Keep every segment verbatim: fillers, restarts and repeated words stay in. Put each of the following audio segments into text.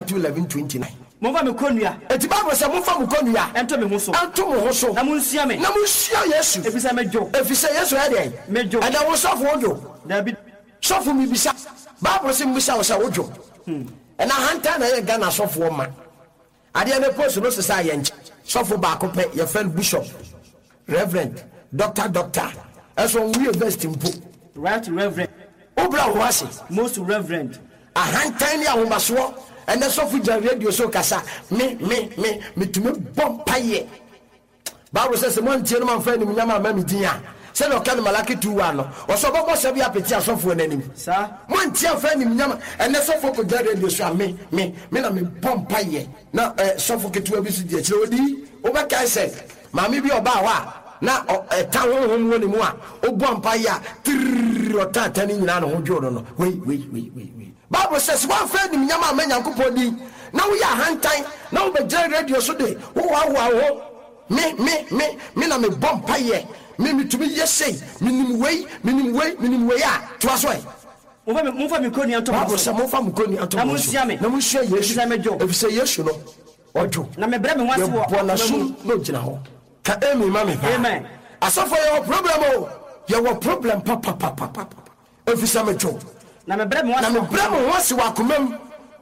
Matthew eleven twenty-nine. Mova me konua. Eti Bible say mo fa mo konua. Ento me ho so. Ento mo ho so. Na mo nsia me. Na mo nsia Yesu. Efisa mejo. Efisa Yesu e dey. Mejo. And wo sofo wojo. Da bi Sofo mi bisa. Bible say mbisa wo say wojo. Hmm. And hanta na ye Ghana sofo ma. Ade na post no se say yenche. Sofo ba ko pe your friend bishop. Reverend, doctor doctor. Eso we invest in po. Right reverend. Obra wo ase. Most reverend. A hanta ni ahomaso. And that's what we radio so kasa me me me me to me bomb paye. Bible says one tell man friend me nyama ma me dia. Say no kan Malaki two one no. O so bobo se bia peti asofo nanim. Sir. One tell friend me nyama and that's what for radio so me me me na me bomb paye. Na eh sofo ketu abi su dia kire odi. O ba kai say ma me bi oba wa na eh tan honhom woni mu a o bomb paye tir o ta tani nyina no ho dwo no. Wait wait wait wait wait. Bible says one friend in Yama Menyankupon di. Now we are hand time. Now we are radio so day. Oh wow wow. Me me me me na me bomb paye. Me me to me yes say. Minim way, minim way, minim way ah. Twas way. Mova me mova me koni anto. Bible say mova me koni anto. Na mo sia me. Na mo sia Yesu. Na me jo. If say Yesu no. Ojo. Na me bre me wase wo. Bona su no gina ho. Ka emi ma me. Amen. Asofo your problem oh. Your problem papa papa papa. If say me jo. Na me bre me wase. Na me bre me wase wa komam.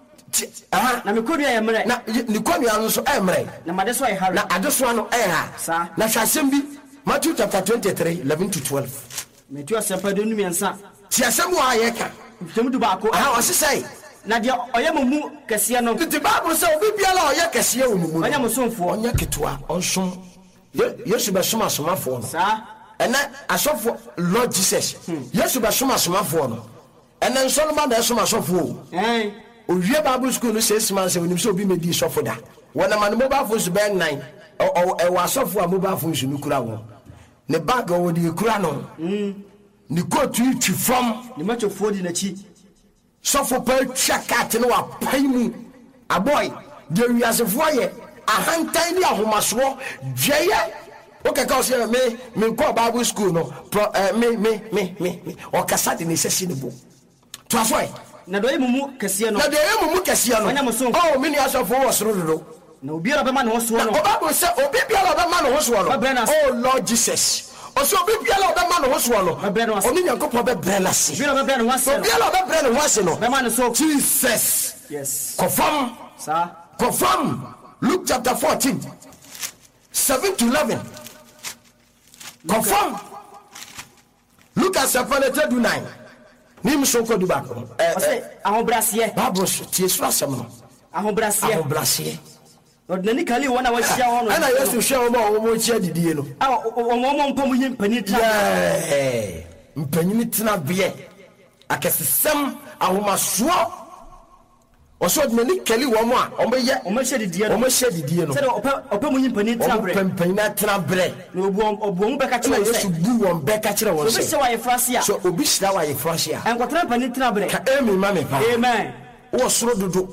Aha, na me konua ye mre. Na ni konua no so e mre. Na made so e hare. Na adeso no e ha. Sa. Na hwasem bi Matthew chapter twenty-three eleven to twelve. Matthew asempa do numi ensa. Ti asem wa ye ka. Temu du ba ko. Aha, o se sei. Na de oyemamu kese no. Ti Bible say obi biala oye kese wo mu. Onya musomfo. Onya ketwa, onsom. Yesu be soma somafo no. Sa. Ena asofo Lord Jesus. Yesu be soma somafo no. Ena nsoloma da soma sofo. Eh. Owie Bible school no six months when you so be made sofo da. When a man mobile phone be nine or e wa sofo a mobile phone no kura wo. Ne bag o di kura no. Mm. Ni coat you from ni macho fodi na chi. Sofo pa check out no wa pai mu. A boy, the wiasefo ye a hantan ni ahomaso dweye. Okay, cause me me go Bible school no. Pro, uh, me me me me. O kasa de necessity ne bo. To aso na do emumu kese no. Na do emumu kese no. Oh, me ni asofo wo soro do. Na obi ara be ma no ho so no. Bible say obi biara be ma no ho so no. Oh Lord Jesus. Oso obi biara be ma no ho so no. Oni Nyankopon be bre na se. Obi ara be bre no ho se. Obi ara be bre no ho se no. Be ma no so. Jesus. Yes. Confirm. Sir. Confirm. Luke chapter fourteen seven to eleven. Confirm. Luke at seven nine. Nim so ko du ba ko. Eh ahobrasiye. Bible tie so asem no. Ahobrasiye. Ahobrasiye. Ordinary kali wona wa hia ho no. Ana Yesu hia ho ma wo mo chia didie no. Ah wo mo mpam yin pani tra. Eh. Mpanyin tena be. Akesesem ahomaso. Oso ordinary kali wo mo a o be ye o ma hia didie no. O ma hia didie no. Se opa opa mo yin pani tra bre. O mpanyin tena bre. Na obu obu mo be ka kire wo se. Yesu bu won be ka kire wo se. Obi se wa ye frase a. So obi sira wa ye frase a. Enkotra pani tra bre. Ka emi ma me pa. Amen. Wo soro dodo.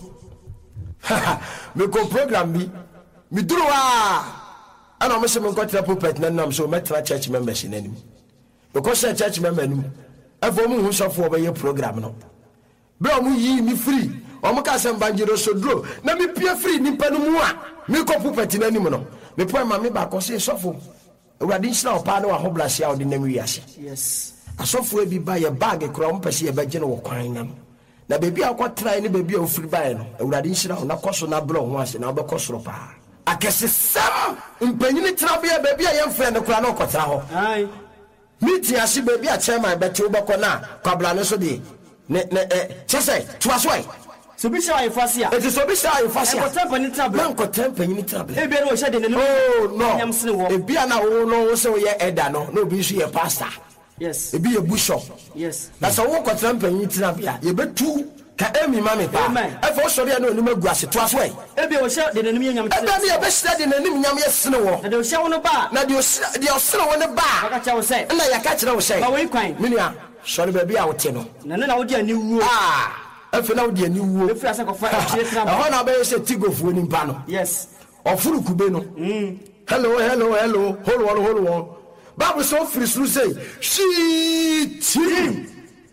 Me ko program bi me duru wa ana mo se me ko tra pulpit na nam so me tra church members nanim because church member nim afo mu hu sofo obaye program no bro mu yi ni free o mo ka sem banjiro so duro na me pie free ni panu mu a me ko pulpit nanim no me po ma me ba ko se sofo urade nshira opa na wa ho blasia o de nam wiase. Yes. Asofo e bi ba ye bag kura mo pese ye ba gye no wo kwan nam na baby akotrai ni baby ofiri bae no awurade nhira ho na koso na bro ho ase na obekosoro pa akesesam mpanyini tra bia baby a yemfre ne kura na okotra ho ai miti ase baby a chairman beti obekọ na kwabla ne so de ne ne chese tuasoi so bi sha ifasia it is so bi sha ifasia e ko tempa ni tra bla man ko tempa ni tra bla e bi na o sha de ne oh no nyam sene wo e bia na wo no wo se wo ye eda no na obi su ye pastor. Yes. E be a bishop. Yes. That's a walk of tramping therapy. You bet two ka emi mame pa. Amen. I for sorry no nima guase to aswe. E be o sha de nanim nyam. E be be sha de nanim nyam yesene wo. Na de o sha wo no ba. Na de o de o sene wo ne ba. Aka cha wo say. Na ya ka kire wo say. Ba we kwan. Minia, sorry baby a wo te no. Na na wo de ani wuo. Ah. E fe na wo de ani wuo. E fi asa ko fa e chire tra ba. E ho na be se tigofu ni mpa no. Yes. Ofuru kube no. Mm. Hello, hello, hello. Hold on, hold on. Bible so free to say she team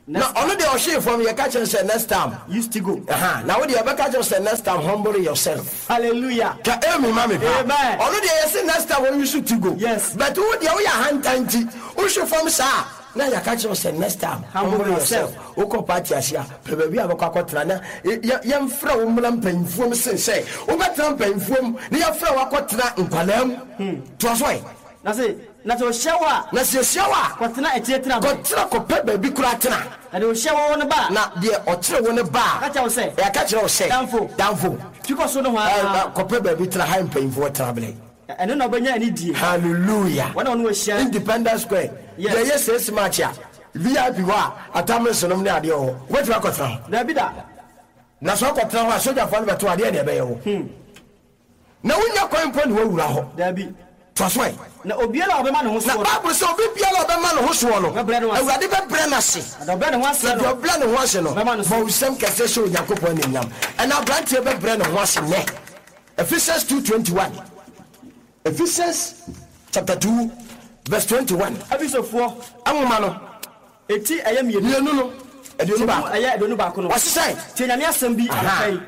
Now, only the Oshie from your catch and say next time. Used to go. Uh-huh. Now, when you ever catch and say next time, humble yourself. Hallelujah. Can you me, mommy? Amen. Only the say next time when you should to go. Yes. But who the other hand tangy? Who should from sa? Now you catch and say next time, humble yourself. Oko party asia. Baby, I have a quatrana. Young Frau Mulam pain from say, over Trump pain from near Frau Quatra in Palem. Twas why. That's it. That's a shower. Let's your shower. What's not a theatre? Got truck or pepper be cratana. And will shower on the bar. Now, dear, or chill on the bar. That's what I say. I catch you say. Downfall. Downfall. Because so no one. Copper be trying pain for traveling. And then I'll bring any deal. Hallelujah. One on was share. Independence Square. Yes, yes, yes, match. V I P wa. Atamis on the audio. What do I got from? There be that. Naso Cotra, soldier for the two idea. Hm. Now, when you're going point where we are, there be. Trust way. Now, Obiela of a man who's now, Bible so be Piano of a man who's swallow. I read the Brenassi. The bread was said, your blood was in a some can say so, Jacob and Yam. And I'll grant you a bread of was in there. Ephesians two twenty one. Ephesians chapter two, verse twenty one. Episode four. Amumano. Eti I am you. No, no, no. I don't know. I don't know back on what's the say? Tiana Sambi and pay.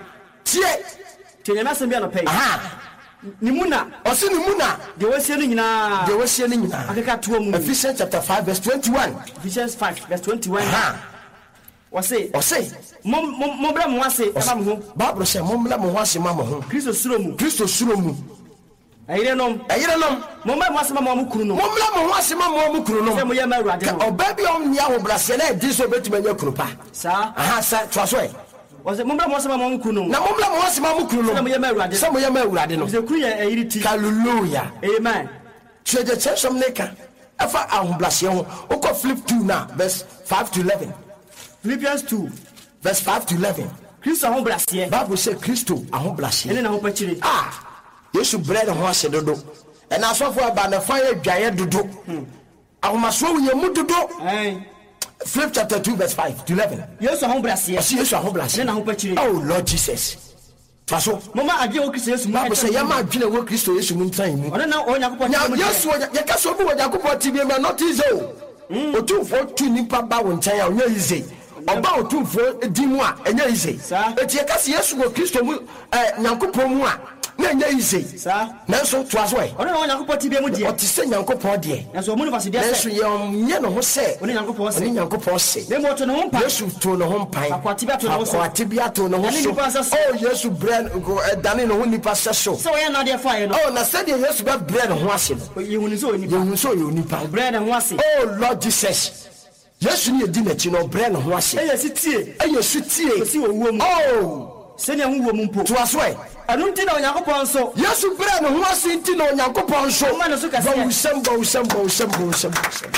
Tiana Sambi and pay. Aha. Nimuna. Osi Nimuna. They were selling na. They were selling na. Ephesians chapter five, verse twenty one. Ephesians five, verse twenty one. Aha. What's it? What's it? Mom, mom, mom, mom, what's it? Barbara said, Mom, mom, what's it, Mamma? Christo Suromu. Christo Suromu. I don't know. I don't know. Mama was Mamma Kuno. Mama was Mamma Kuno. Oh, baby, on Yaho Brasile, disobeyed me your Krupa. Sir, I have said, trust way. Was the Mama was Mamma Kuno? No, Mama was Mamma Kuno. Some of your Meradino. The Queen, hallelujah. Amen. So the church of Neka. If I am Blasion, Oko flip two now, verse five to eleven. Philippians two, verse five to eleven. Christo ahon blasie. Bible say Christo ahon blasie. Ene na ho pachire. Ah. Yesu bread ho ase dodo. And asofo aba na fire dwaye dodo. Ahomaso ye mu dodo. Eh. Philip chapter two verse five to eleven. Yesu ahon blasie. Asi Yesu ahon blasie. Ene na ho pachire. Oh Lord Jesus. Faso. Mama adwe wo Kristo Yesu mu. Bible say ya ma adwe wo Kristo Yesu mu ntan mu. Ona na Onyankopon ti mu. Yesu ye ka so bu Onyankopon ti bi me not easy o. Otumfo tu nipa ba wo ntan ya onya easy. Oba otumfo di mu a enya easy. Eti ye ka se Yesu wo Kristo mu eh Nyankopon mu a na enya easy. Sa. Na so to aso e. Ona na Onyankopon ti bi mu de. O ti se Nyankopon de. Na so mu no faside se. Na so ye nye no ho se. Oni Nyankopon se. Oni Nyankopon se. Na mo to no ho mpa. Yesu to no ho mpan. Akwati bi to no ho so. Akwati bi to no ho so. Oh Yesu brand go dane no ho nipa se so. So ye na de fa ye no. Oh na se de Yesu ba brand ho ase no. Ye hunu so oni pa. Ye hunu so ye oni pa. Brand ho ase. Oh Lord Jesus. Yesu ni edi na chi no brand ho ase. Eye si tie. Eye si tie. Si wo mu. Oh. Se ne hu wo mu mpo. To aso e. Anu nti na Onyankopon so. Yesu brand ho ase nti na Onyankopon so. Ma no so ka se. Ba usem ba usem ba usem ba usem.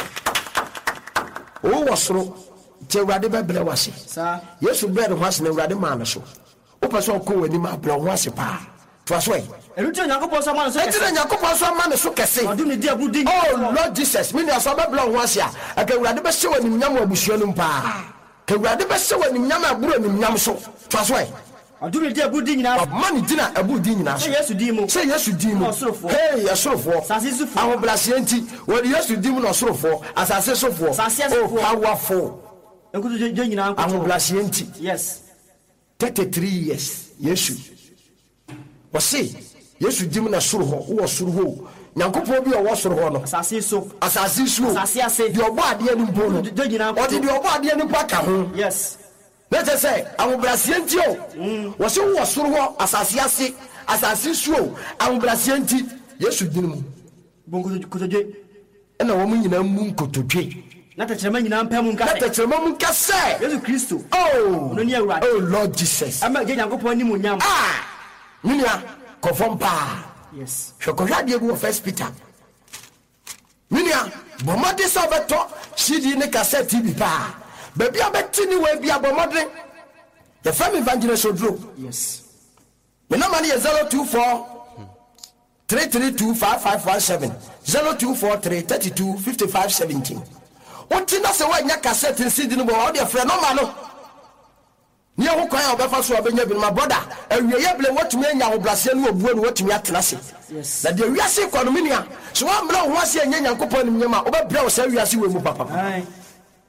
Oh wasoro. Te urade be ble wase. Sa. Yesu brand ho ase na urade ma no so. O person ko wani ma ble ho ase pa. To aso e. Enu ti Onyankopon so ma no so. Enti na Onyankopon so ma no so kese. Odu ni di agudi. Oh Lord Jesus, me na so be ble ho ase a. Aka urade be se wani nyam abusuo no pa. Ka urade be se wani nyam aburo ni nyam so. To aso e. Odu ni di agudi nyina. Man dina abudi nyina so. Se Yesu di mu. Se Yesu di mu. Hey, Yesurofo. Sase sufo. Aho blase enti, wori Yesu di mu no sorofo, asase sofo. Oh powerful. Enkutu je nyina anko. Aho blase enti. Yes. thirty-three years. Yesu. Wose Yesu di mu na soro ho, wo soro ho. Nyankopon bi o wo soro ho no. Asase so. Asase so. Asase ase. Di obo ade ni mpo no. Je nyina anko. Odi di obo ade ni pa ka ho. Yes. Let us say, aho blase enti o. Wo se wo soro ho, asase ase, asase so. Aho blase enti Yesu di mu. Bongo kotodwe. Ena wo mu nyina mu nkotodwe. Na ta chema nyina mpam nka. Na ta chema mu nka se. Yesu Kristo. Oh. No ni awurade. Oh Lord Jesus. Ama je Nyankopon ni mu nyam. Ah. Minia konfom pa. Yes. Shokohwa de go First Peter. Minia bomade so beto C D ne cassette bi pa. Baby abeti ni we bia bomade. The family evangelist Odro. Yes. Me number is zero two four three three two five five one seven zero two four three three two five five one seven. What na se wa nya cassette C D no bo o de frɛ no ma no. Ni ho kwan a obefa so obenya bi my brother awie ye ble watumi anya ho blase no obuo no watumi atena se. Yes. Na de wiase kwa no minia so wa mra ho ase anya Nyankopɔn nim nyama obebrɛ wo sa wiase we mu papa. Ai.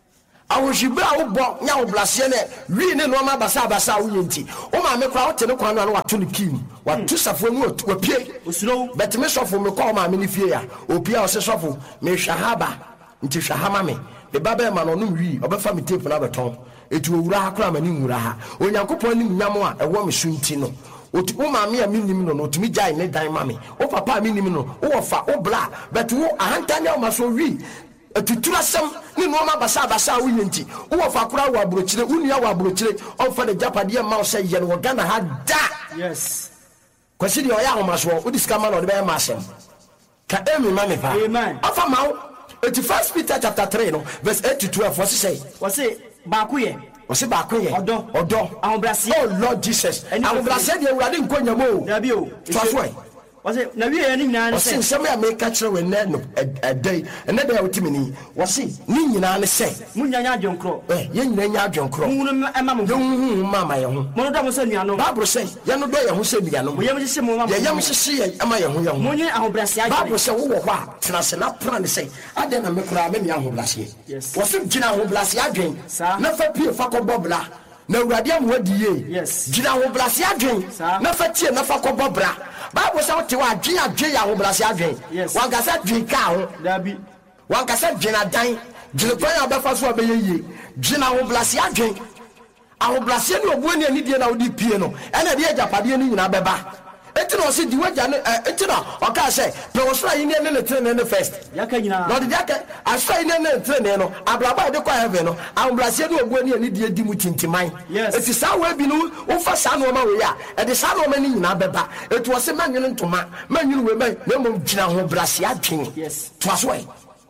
ahohibra wo bo nya wo blase ne wi ne no ma basa basa wo yenti o ma me kra wo te ne kwan no wato ne kim wato safo mu wapie osuro bet me sofo me ko ma me ne fie ya opia o se sofo me hwahaba nti hwahama me be baba ma no no wi obefa me tape na beton etu owura akra ma ni nwura ha onyankopon ni nyam a ewo me sunti no oti o ma me a minim no no tumi jai ne dan ma me o papa minim no o fa o bla bet wo ahanta ne o ma so wi atutura sam ni no ma basa basa wo yenti wo fa kura wo abrochire unia wo abrochire on fa de japade ma o se ye no Ghana ha da yes kwasi de o ya homaso wo diskama no de be ma asem ka emi ma me pa amen afa ma eti First Peter chapter three no verse eight to twelve what say what say ba ku ye what say ba ku ye odo odo ahobrase oh Lord Jesus ahobrase de urade nkonyamo na bi o twaswe wase na wi ye ni nyina ne se se me make catch we na no a day and na we timini wase ni nyina ne se munyanya adwonkro eh ye nyina nya adwonkro mu no ema mo hu mama ye ho mo no da mo se nuano Bible say ye no do ye ho se nuano mo ye mo se mo mama ye yam se ye ama ye ho ye ho mo nyi ahobrase agye Bible say wo wo ho a tena se na plan say ade na me kura me nya ahobrase yes wase gina ahobrase adwen na fa pie fa ko bobla na urade am wadiye yes gina ahobrase adwen na fa tie na fa ko bobra Bible say what you are dwen adwen ya ahobrase adwen wan ka say dwen ka ho dabi wan ka say dwen adan dwen kwan abefa so abeyeye gina ahobrase adwen ahobrase ni obuani ani die na odi pie no ena de ajapade ni nyina beba eti no se di waja no eti no o ka say pe wo so ayi ne ne trene ne first yaka nyina no de yaka asai ne ne trene no abraba de kwa heaven no ahobrase ni obuani ani die di mu tintiman eti sa wa bi no wo fa sa no ma we ya e de sa no ma ni nyina beba eti wo se manwene ntoma manwene we man na mo gina ahobrase adwen yes to aso e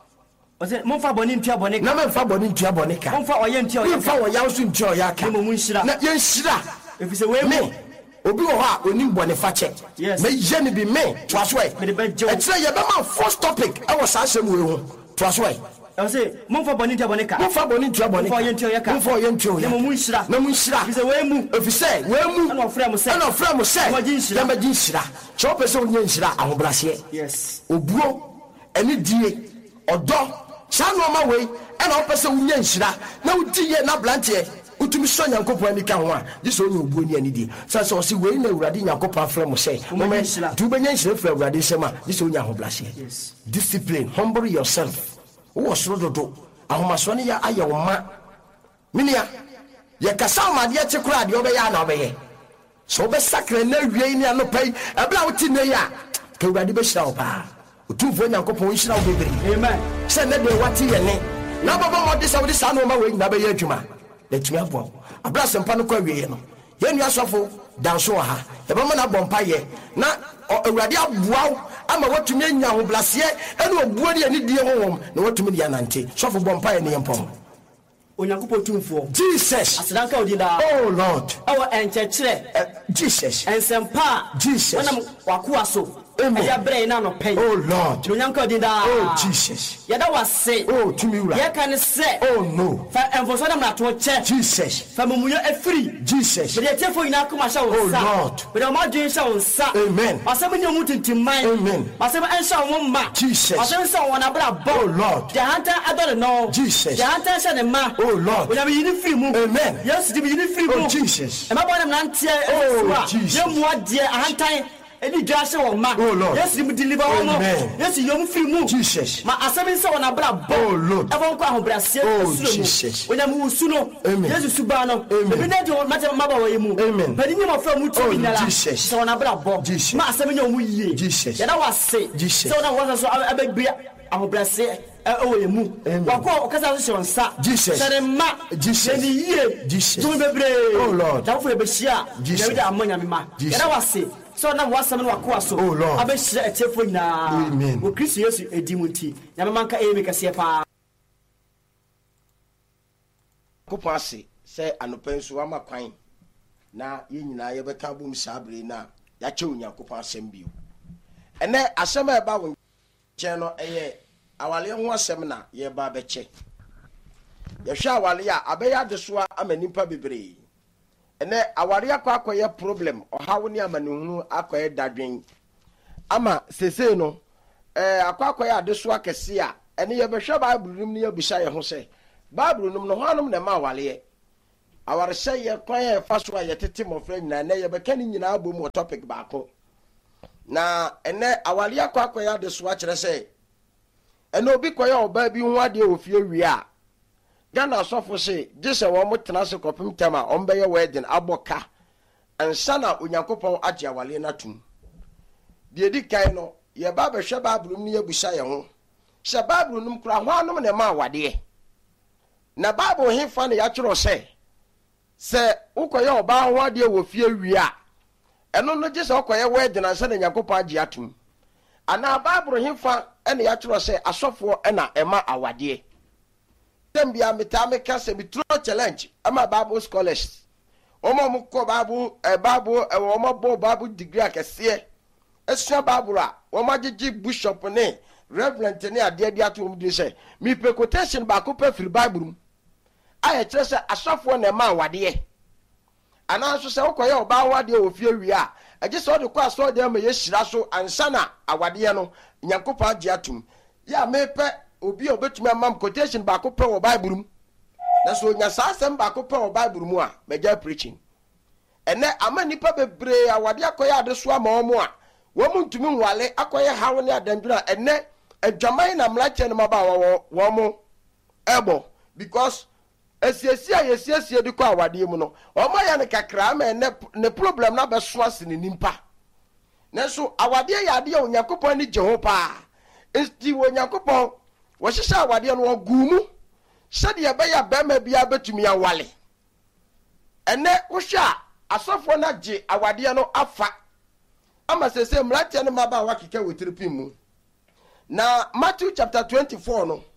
wase mo fa boni ntia boni na me fa boni ntia boni ka mo fa oye ntia oye fa wo ya so ntia oye ka mo mun shira na yen shira efise we mo obi wo ha onim boni fa che me ye ni bi me to aso e e tire ye be ma first topic e wo sa asem we ho to aso e I say, Mumfa Bonita Bonica, Mumfa Bonita Bonica, for your car, for your two, no Mushra, no Mushra, is a way move. If you say, well, move, no friend, say, no friend, say, Majinshra, Chopper so Yinshra, our Brasier, yes, Ubro, any D, or dog, San on my way, and all person Yinshra, no tea, no blantier. Utumi so nyankopon ani ka ho a this only obuoni ani di so so si we na urade nyankopon afra mo say mo me tu benya nhire fra urade sema this only ahoblase yes discipline humble yourself wo soro dodo ahomaso ne ya aye wo ma minia ye kasa ma de che kura de obeya na obeye so be sakre na wie ni anopai ebla wuti ne ya ka urade be hira wo pa utumfo nyankopon hira wo bebre amen se ne de wati ye ne na baba mo de sa wo de sa no ma we na be ye adwuma let me abo abra sempa no kwa wie no ye nua sofo danso ha e ba mo na bompa ye na awurade aboaw ama watumi anya ho blase ene obuo de ani die honhom na watumi de anante sofo bompa ye ne yempom onyankopon tumfo Jesus asedanka odida oh Lord awo enchechire Jesus ensempa Jesus wana wakuwa so ya brain na no pay oh Lord onyanka odida oh Jesus ya da wase oh tumi wura ya kan se oh no fa enfoso na to che Jesus fa mamuyo afiri Jesus be de tefo ina kuma sha oh Lord be de ma dwen sha wonsa amen asem nyamu tintimman amen asem ensha won ma Jesus asem sa won abra bo oh Lord de hanta adore no Jesus de hanta sha ne ma oh Lord we na yini free mu amen yes di yini free mu oh Jesus e ma bo na nante oh Jesus ye mu ade ahantan edi dwase wo ma yes dim deliver wo yes yom free mu Jesus ma asem se wona bra bo oh Lord e bon ko ahobrase Jesus wona mu usu no yes suba no e bi na de mata maba wo yemu padi nyima fra mu tu nyala se wona bra bo ma asem nya mu yie ya na wase se wona wasa so ababia ahobrase e wo yemu wako okasa so shonsa sare ma ni yie tu bebre oh Lord da fu e be hia ya bi da amanya me ma ya na wase so na wasam no akwa so abehira etefo nyina wo Kristo Yesu edimunti nyame manka emi kase pa kopase se anopenso ama kwan na ye nyina ye beka bom sabre na ya che onyankopon asem bio ene asem e ba wo che no eye awale ho asem na ye ba be che ye hwa awale a abeya de so amanipa bebre ene aware akwa akoye problem ohawo ni amanehunu akoye dadwen ama sese no eh akwa akoye adeso akese a ene ye behwe bible nim ne ye bisha ye ho se Bible num no hanom na ma wale awar sey kwan e fa so ya tete mofra nyina na ye beka ni nyina abom o topic baako na ene awale akwa akoya de so a kire sey ene obi koya oba bi hu ade ofie wi a Gana sofo se gise wo motena se kopim tema ombeye wedding aboka ansana onyankopon age awale na tum de di kan no ye ba be hwe Bible mu ye busa ye ho se Bible num kura ho anom na ma awade na Bible hefa na ya kyero se se ukoye oba ho ade wo fie wi a eno no gise ukoye wedding ansana nyankopon age atum ana Bible hefa ene ya kyero se asofo ena ema awade Tembia mitame kase bitro challenge ama Bible scholars omo mko Bible e Bible e omo bo Bible degree akese esua Bible a omo agigi bishop ne reverend ne ade ade atom di se mi pe quotation ba ko pe free Bible aye kire se asofo na ma wade ana so se ukoye oba wade ofie wi a age so de ko aso de ma ye hira so ansana awade no nyankopa age atom ya me pe obi obetumi amam quotation ba ko pe wo Bible mu na so nya sasem ba ko pe wo Bible mu a meja preaching ene ama nipa bebre awade akoya ade so ama omo a wo mu ntumi nwale akoya hawo ne adandura ene adwaman na mlache ne maba wo wo mo ebo because esiesi a yesiesi de ko awade mu no omo ya ne kakra ma ene ne problem na be so ase ne nimpa na so awade ya ade onyankopon ni Jehova esti onyankopon wo hihya awade no ogumu sede ye be ya ba ma bia betumi awale ene wo hwa asofo na je awade no afa ama sese mlate ne maba wa keke wetiripim mu na Matthew chapter twenty-four no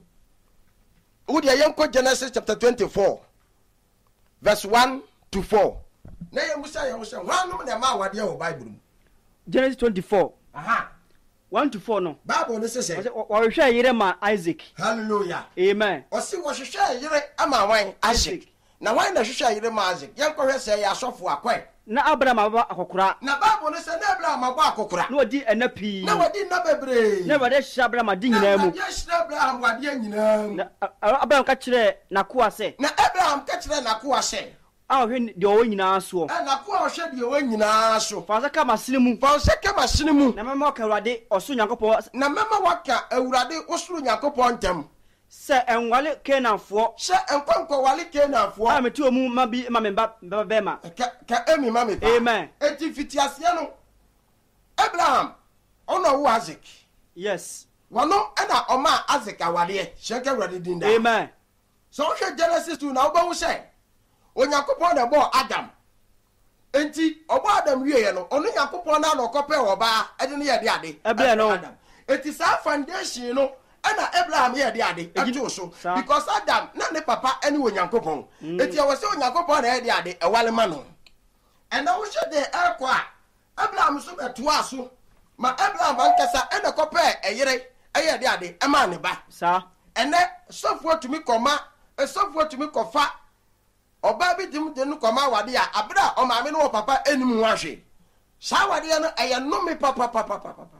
wo de yenko Genesis chapter twenty-four verse one to four na ye musa ye wo hye hwanum na ma awade wo Bible mu Genesis twenty-four aha one to four no Bible no say say wo hwe yire ma Isaac. Hallelujah. Amen. O si wo hwe yire ama wan Isaac na wan na hwe yire ma Isaac yenko hwe say ya asofo akwai na Abraham aba akokora na Bible no say na Abraham aba akokora na wadi enapi na wadi na bebre na wadi hye Abraham adi nyina mu na hye Abraham wadi nyina mu na Abraham ka kire na ko ase na Abraham ka kire na ko ase a hwe de o nyina so e na ko hwe de o nyina so fa sa ka masine mu fa sa ka masine mu na mema ka Awurade oso nyankopon na mema waka Awurade osoro nyankopon ntam se enwale Kenaanfo se enkonko wale Kenaanfo a meti omu ma bi ma memba bema ka ka emi ma me pa amen enti fitiase no Abraham ono wo Isaac yes wano ena oma Isaac awale sheke Awurade dinda amen so hwe Genesis two na obawu se onyankopon na bo Adam enti obo Adam wiye no ono nyankopon na no kope oba ede ne ye de ade ebe no Adam enti sa foundation no ana Abraham ye de ade ato so because Adam na ne papa ene onyankopon enti e wose onyankopon na ye de ade e wale ma no ena wo hye de ekwa Abraham so beto aso ma Abraham ankasa ene kope eyire eye de ade e ma ne ba sa ene sofo tumi koma e sofo tumi kofa oba bi dim de no koma wade a abra o ma me no papa enim ho ahwe sa wade no eye no me papa papa papa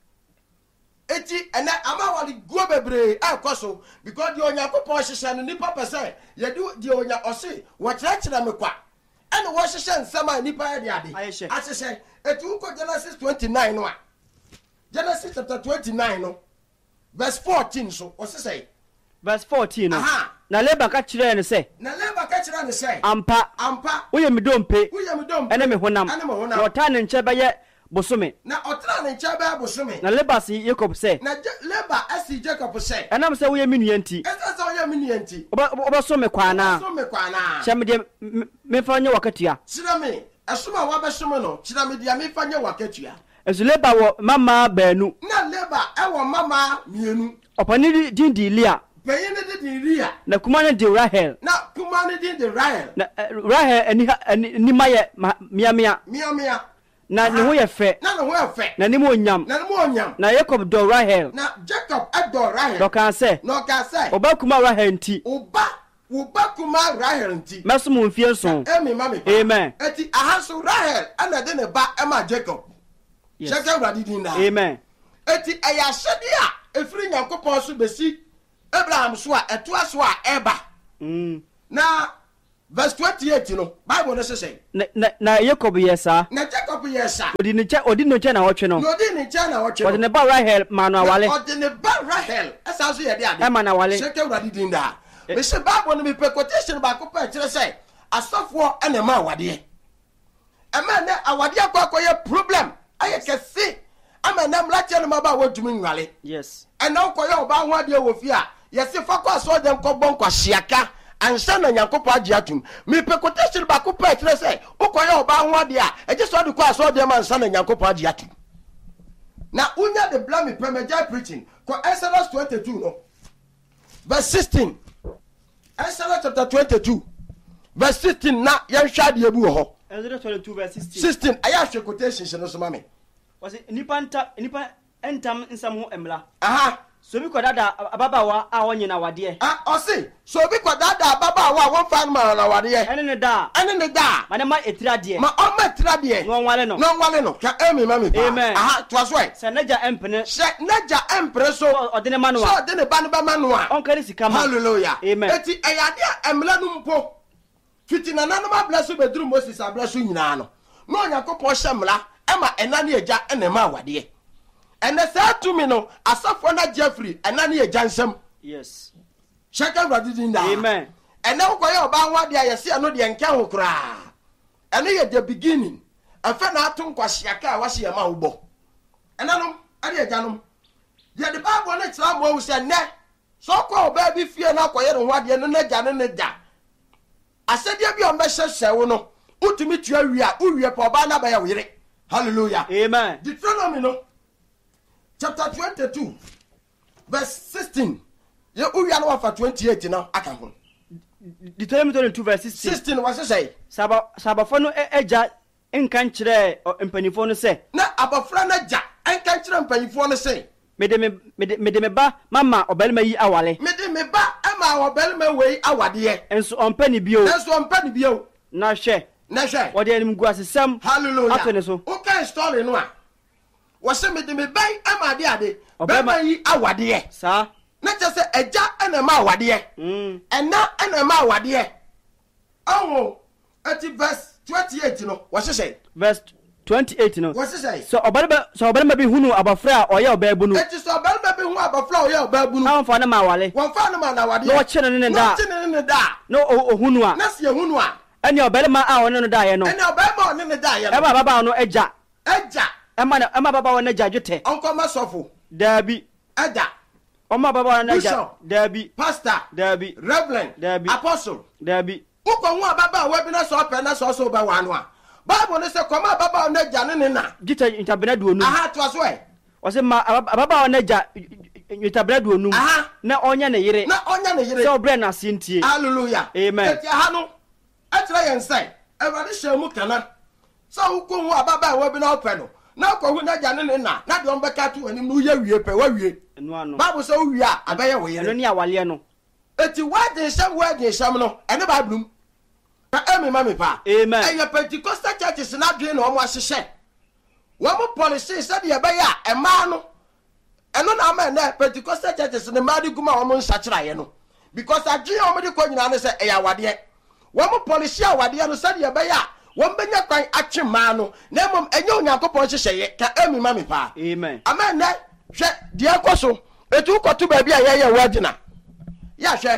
eti ene ama wale go bebre akoso because the onyankopon hihye no nipa pese ye do the onya ose wo kyerɛkyerɛ me kwa ene wo hihye nsama nipa ye de ade ahihye eti uko Genesis twenty-nine no a Genesis chapter twenty-nine no verse fourteen so o say verse fourteen no na Laban ka kyerɛ ne sɛ na Laban ka kyerɛ ne sɛ ampa ampa wo ye me dompe wo ye me dompe ene me honam na ota ne nkyɛ bɛyɛ bosome na otra ne nkyɛ bɛyɛ bosome na Laban si Jacob sɛ na Laban asi Jacob sɛ ɛnam sɛ wo ye me nua nti ɛsɛ sɛ wo ye me nua nti oba so me kwana so me kwana hyɛ me de me fa nyɛ wakatua kyerɛ me ɛsoma wa bɛsome no kyerɛ me de me fa nyɛ wakatua ɛso Laban wɔ mama baanu na Laban ɛwɔ mama mienu ɔpani din di Lia Payne de Lia na kuma ne di Rahel na kuma ne di Rahel na Rahel ani ni maye mia mia mia mia na ne ho ye fe na ne ho ye fe na ne mo onyam na ne mo onyam na Jacob do Rahel na Jacob ado Rahel do kan se no kan se oba kuma Rahel nti oba oba kuma Rahel nti meso mo mfie so emi mama amen eti ahaso Rahel ana de ne ba ema Jacob Jacob radidin na amen eti aya hede a efiri Nyankopon so besi Abraham so a eto aso a eba mm na verse twenty-eight no Bible no say na na Jacob yesa na Jacob yesa odi ne che odi no che na wotwe no odi ne che na wotwe odi ne ba Rahel ma no awale odi ne ba Rahel esa so ye de ade e ma na awale sheke uradi dinda me se Bible no me pe quotation ba ko pa kire say asofo ene ma awade e ma na awade akwa ye problem aye kese ama na mla che no ma ba wodumi nwale yes ena ko ye oba ho ade wo fi a yesi fa kwa so dem ko bon kwa hyiaka ansa na nyankopɔ agye atum me pe quotation ba ko pa kire say ukoye oba ho ade a eje so de kwa so dem ansa na nyankopɔ agye atum na unya de blame pe me jai preaching ko Exodus twenty-two no verse sixteen Exodus chapter twenty-two verse sixteen na yan hwa de ebu ho Exodus twenty-two verse sixteen sixteen aya hwe quotation no so ma me was nipa nta nipa entam nsam ho emla aha so bi kodada ababawa a wonye na wade ah osi so bi kodada ababawa won fa na na wade ene ne da ene ne da ma ne ma etira de ma o ma etira de no nwale no no nwale no ka emi ma me pa aha to aso e se naja empene se naja empre so odene manuwa so odene ba ne ba manuwa on kare sika ma hallelujah amen eti eyade emla no mpo fitina na no ma blessu bedru Moses ablessu nyina no no yakopɔ hye mla ema enane eja ene ma wade ene sa tumi no asafo na Jeffrey enane eja nsam yes shaka radidin da amen ene ukoye oba nwade ayese ano de nka ho kra ene ye the beginning afa na aton kwahyiaka a wahye ma wo enanom ade eja nom ye de Bible na tira mo se ne so ko oba bi fie na koye no wade no na ja ne ne da asede bi o mehye hyewo no utumi tua wi a uwie pa oba na ba ya wire hallelujah amen Deuteronomy no chapter twenty-two verse sixteen ye uwie na wa twenty-eight na aka ho Deuteronomy twenty-two verse sixteen sixteen was say saba sabafo no eja enkan kire empanifo no se na abafra na ja enkan kire empanifo no se mede me mede me ba mama obelma yi awale mede me ba ama obelma wei awade enso ompani bio enso ompani bio na hwe na hwe wode anim gu asesam hallelujah atene so o kan story no a wo se mede me ban ama ade ade obelma yi awade sa na che se eja ena ma awade mm ena ena ma awade awo ati verse twenty-eight no wo se say verse twenty-eight no wo se say so obalba so obalma bi hunu abafra oye obabu no ati so obalma bi hunu abafra oye obabu no awon fa na ma wale won fa na ma na wade no wo chene ne da no chene ne da no ohunu a na se hunu a eni obalma a won no da ye no eni obalma on ne da ye no e ba baba no eja eja e ma e ma baba won eja jute onko ma sofo dabi eja o ma baba won eja dabi pastor dabi reverend dabi apostle dabi uko hu baba we bi na so pe na so so ba wa no a Bible ne se koma baba on eja ne ne na jita ntabena duonu aha to aso e o se ma baba on eja ntabena duonu na onya ne yire na onya ne yire se obre na sintie hallelujah amen eti aha no etra yen sai ewade shemu kana so uko hu baba we bi na ope no na ko hu na eja ne ne na na de on beka to anim no ye wie pe wa wie enu ano Bible se wie a abaye wo yire enu ni awale no eti wade sham wade sham no ene Bible ka emi mami pa amen eya Pentecostal churches na dwe no mo ahyehye wo mo policy se de be ya e ma no eno na ma na Pentecostal churches ne ma de guma wo mo nsakiraye no because adwe o mo de ko nyina no se eya wade wo mo policy awade no se de be ya wo mbenya kwan atwe ma no na mom enye onyankopon hyehyeye ka emi mami pa amen amen na hwe de akoso etu kotu ba bia ye ye wagina ya hwe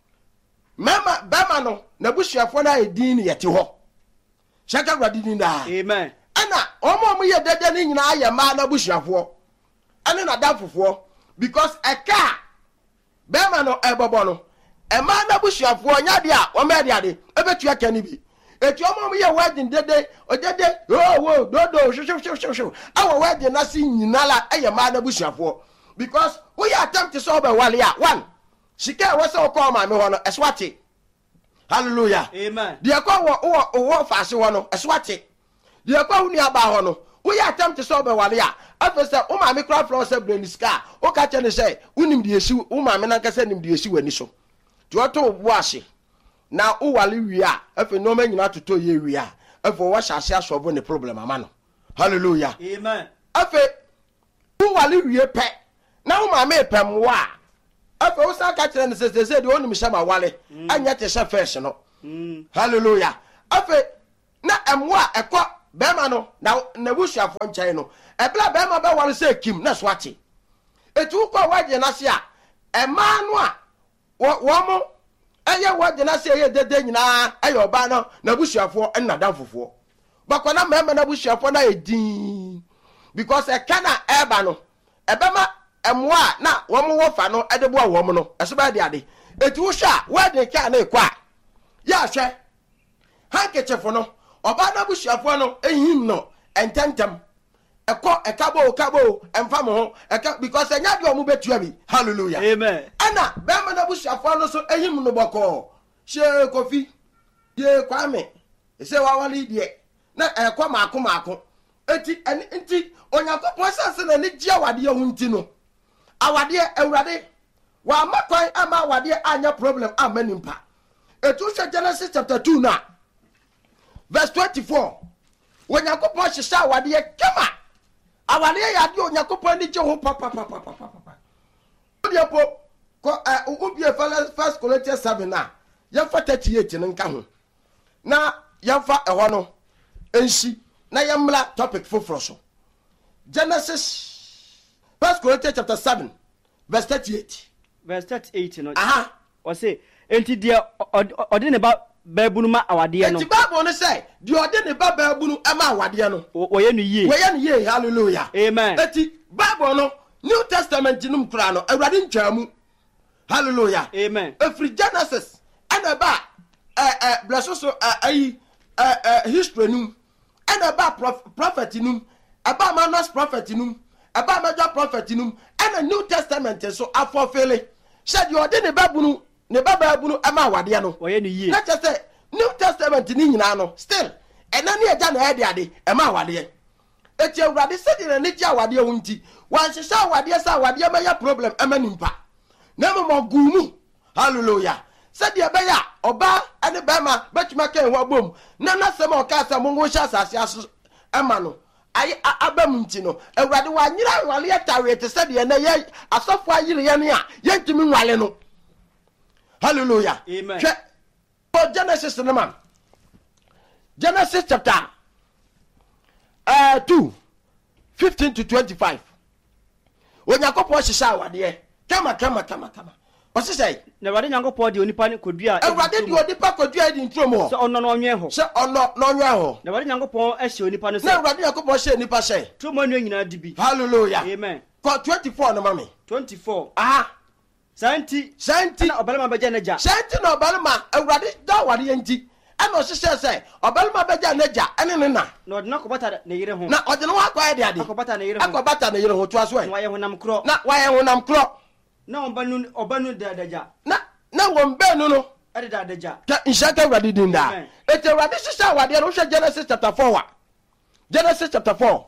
mama bama no na busuafo na edin ne yete ho shaka gradin da amen ana omo mo ye dede ne nyina aye ma na busuafo ane na dafofo because eka bama no ebobo no e ma na busuafo nya de a o ma de ade ebetu aka ni bi etu omo mo ye wedding dede o dede oh wo dodo shu shu shu shu awo wedding na si nyina la aye ma na busuafo because we attempt to solve a wale a one shika we say call ma me ho no eswate hallelujah amen de kwa wo wo faase ho no eswate de kwa hu ni aba ho no we attempt to solve a wale a afese o ma me cry from say brain scar o ka che ne say unim de esi o ma me na nka say nim de esi wani so de o to bu ase na o wale wi a afi no ma nyina toto ye wi a afi wo hyase asobo ne problem ama no hallelujah amen afi o wale wi pe na o ma me pem wa afa wo sa ka kire ne se se de onum shama wale anya te sha fresh no hallelujah afa na emwa ekọ bema no na na busuafo nkyai no ebla bema ba wale se kim na so ate etu ko waje na se a ema no a wo mo eye waje na se ye dede nyina aye oba no na busuafo na danfofo bakwana mema na busuafo na edin because e kana eba no ebema emwa na wo mo wo fa no edebo a wo mo no eso ba de ade etu hwa waje ka na ekwa ya hwe hankechefo no oba na busuafo no ehim no ententem eko ekabo kabo emfa mo ho eka because enya de omu betua bi hallelujah amen ana be ma na busuafo no so ehim no boko she kofi ye kwame ese wa wali die na eko maako maako enti enti onyakopo sanse na ni ji awade hu nti no awade awurade wa makwan ama awade anya problem amanimpa etu se Genesis chapter two na verse twenty-four when yakopon hisa awade kema awade ya de onyakopon ni je ho papa papa papa papa odi po ko ubie first Corinthians seven na ya fa thirty-eight ne nka ho na ya fa eho no ensi na ya mla topic foforo so Genesis first Corinthians chapter seven verse thirty-eight verse thirty-eight no aha o say enti dia odi ne ba babunu ma awade no enti Bible no say dia odi ne ba babunu ama awade no wo ye no ye wo ye no ye hallelujah amen enti Bible no New Testament num kura no awurade ntwamu hallelujah amen every Genesis and ba eh eh bless so eh eh history num and ba prophet num aba manos prophet num aba major prophet num and a New Testament so afofele said you odi ne babunu ne baba bunu ama awade no wo ye no ye let us say New Testament ni nyina no still ena ne eja na ede ade ema awade eti awurade sedi na ne ji awade ho nti wan hyehyɛ awade sa awade ma ya problem ama nimpa na mo gumu hallelujah sedi ebe ya oba ene ba ma betuma kan ho abom na na sema o ka sa mo ngo hya asase aso ema no ai abam nti no awurade wa nyira wale ya tawe te sedi na ye asofo ayire ye ne a ye ntimi nwale no hallelujah amen for Genesis no man Genesis chapter uh two fifteen to twenty-five onyakopo hyehyɛ awade kama kama kama kama what's he say na wade nyankopɔ de onipa ne kodua awade de onipa kodua di ntrom ho so ono no onwe ho so ono no onwe ho na wade nyankopɔ ahye onipa no so na awade nyankopɔ hye onipa hye tromo no nyina dibi hallelujah amen ko twenty-four no mame twenty-four aha santi santi na obalema beja naja santi na obalema awurade da awade enti ana ohyehyɛ sɛ obalema beja naja ene ne na na odina kobata ne yire ho na odina wa kwa de ade akobata ne yire ho akobata ne yire ho to aso e na waye honam kro na waye honam kro na obanu obanu dadaja na na wombenu no ade dadaja ka inshaka awurade din da ete awurade hyehyɛ awade no hwɛ Genesis chapter four wa Genesis chapter four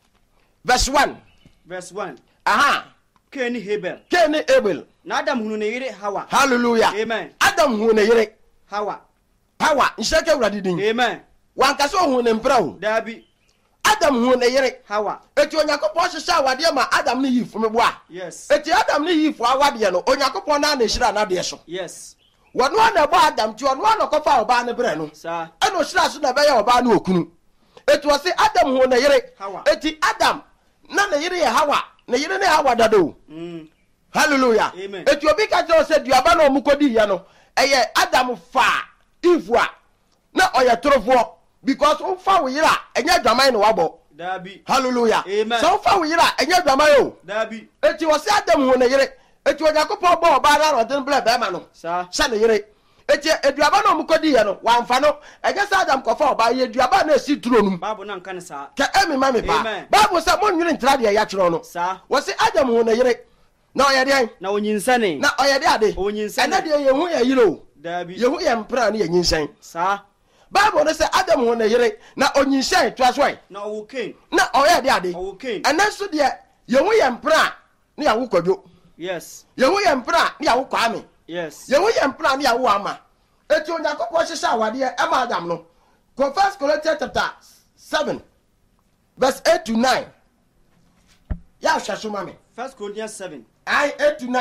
verse one verse one aha Cain ni Abel Cain ni Abel na Adam hunu ne yire Hawa hallelujah amen Adam hunu ne yire Hawa Hawa inshaka awurade din amen wanka so hunu ne mpra ho dabi Adam hunu ne yire Hawa eti onyakopo hyehyɛ awade ma Adam ne yifo me boa yes eti Adam ne yifo awade no onyakopo na na hyira na de so yes wono na bo Adam ti ono na kofa oba ne bre no sa eno hyira so na be ya oba na okunu eti o se Adam hunu ne yire eti Adam na ne yire ye Hawa ne yire ne Hawa dado mm hallelujah amen eti obi ka tell say duaba na omukodi ya no eye Adam fa Eve a na oye torofo because o fa wo yira enya dwaman ne wabo dabi hallelujah amen so fa wo yira enya dwaman o dabi eti wo se Adam hu ne yire eti onyakopo bo oba na rodin ble be ma no sa sha ne yire eti eduaba na omukodi ya no wamfa no eje sa Adam kofa oba ye eduaba na esi turo num babu na nka ne sa ka emi ma me pa babu sa mo nwiri ntra de ya kyero no sa wo se Adam hu ne yire na oye de na onyinsane na oye de ade onyinsane na de ye hu ya yire o dabi ye hu ya mpra na ye nyinsan sa Bible no say Adam hu ne yire na onyinshan to aso ai na owo Cain na oye de ade owo Cain enanso de ye hu ya mpra na ya wo kwadwo yes ye hu ya mpra na ya wo kwame yes ye hu ya mpra na ya wo ama eti onyakopo hyehyɛ awade e ma Adam no go first Corinthians chapter seven verse eight to nine ya hwɛ so mame first Corinthians seven I eight to nine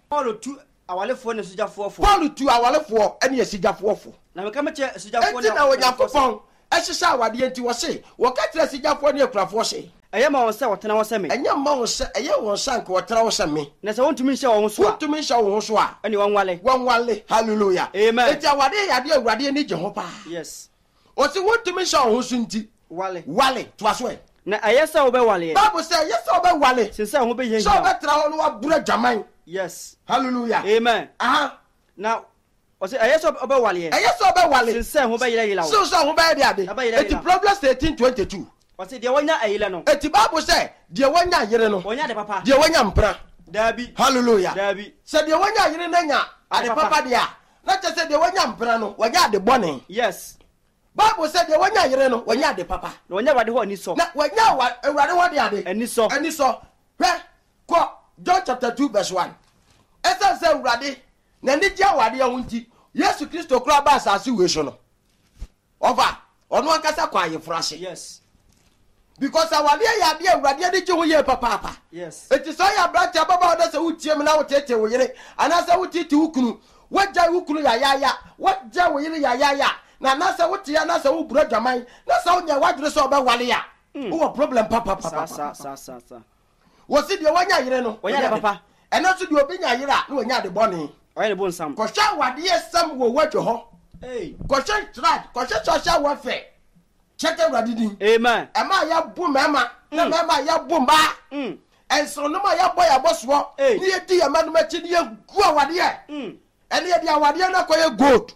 Paul tu awalefo ne sujafo fo. Paul tu awalefo ene yesijafo fo. Na me ka me che sujafo ne. Enti na Onyankopon ehihya awade enti wo se wo ka tira sijafo ne akurafo se. Eye ma won se wotena wo se me. Enya ma won se eye won sank wotena wo se me. Na se wontumi hye wo ho so a. Wontumi hye wo ho so a. Ene won wale. Won wale. Hallelujah. Amen. Enti awade yade awurade ni je ho pa. Yes. O se wontumi hye wo ho so nti. Wale. Wale. To aso e. Na ayesa wo be wale. Bible say ayesa wo be wale. Since ho be yen. So be tra ho no abura jaman. Yes. Hallelujah. Amen. Aha. Now o say ayesa wo be wale. Ayesa wo be wale. Since ho be yira yira wo. So so ho be yira de. Eti Proverbs eighteen twenty-two. O say de wonya ayile no. Eti Bible say de wonya yire no. Wonya de papa. De wonya mpra. Dabi. Hallelujah. Dabi. Se de wonya yire na nya ade papa de a. Na che se de wonya mpra no, wonya ade bone. Yes. Bible said the one year no, wonya ade papa. Na wonya wade ho ni so. Na wonya wa ewrade ho de ade. Ani so. Ani so. Hwe ko John chapter two verse one. Esa se ewrade na ni dia wade ho nti. Yesu Kristo kura ba asase we so no. Over. Ono akasa kwa yefrase. Yes. Because awade ya de ewrade de je ho ye papa papa. Yes. Eti so ya brata baba oda se wutie me na wotete wo yire. Ana se wutiti wukunu. Wajja wukunu ya ya ya. Wajja wo yire ya ya ya. Na na se wuti ya na se wo buro dwaman. Na se wo nya wadure so oba wale ya. Wo problem papa papa. Sa sa sa sa. Wo si de wonya yire no. Wonya de papa. Eno so de obi nya yire a na wonya de bone. Oya de bon sam. Ko sha wade yesam wo wadwo ho. Hey. Ko sha trad, ko sha social warfare. Check everybody din. Amen. E ma ya bu mema. Na mema ya bu mba. Mm. Enso no ma ya boy aboso. Ni e di ya manu machi ni e gu awade e. Mm. Ene e di awade na ko ye gold.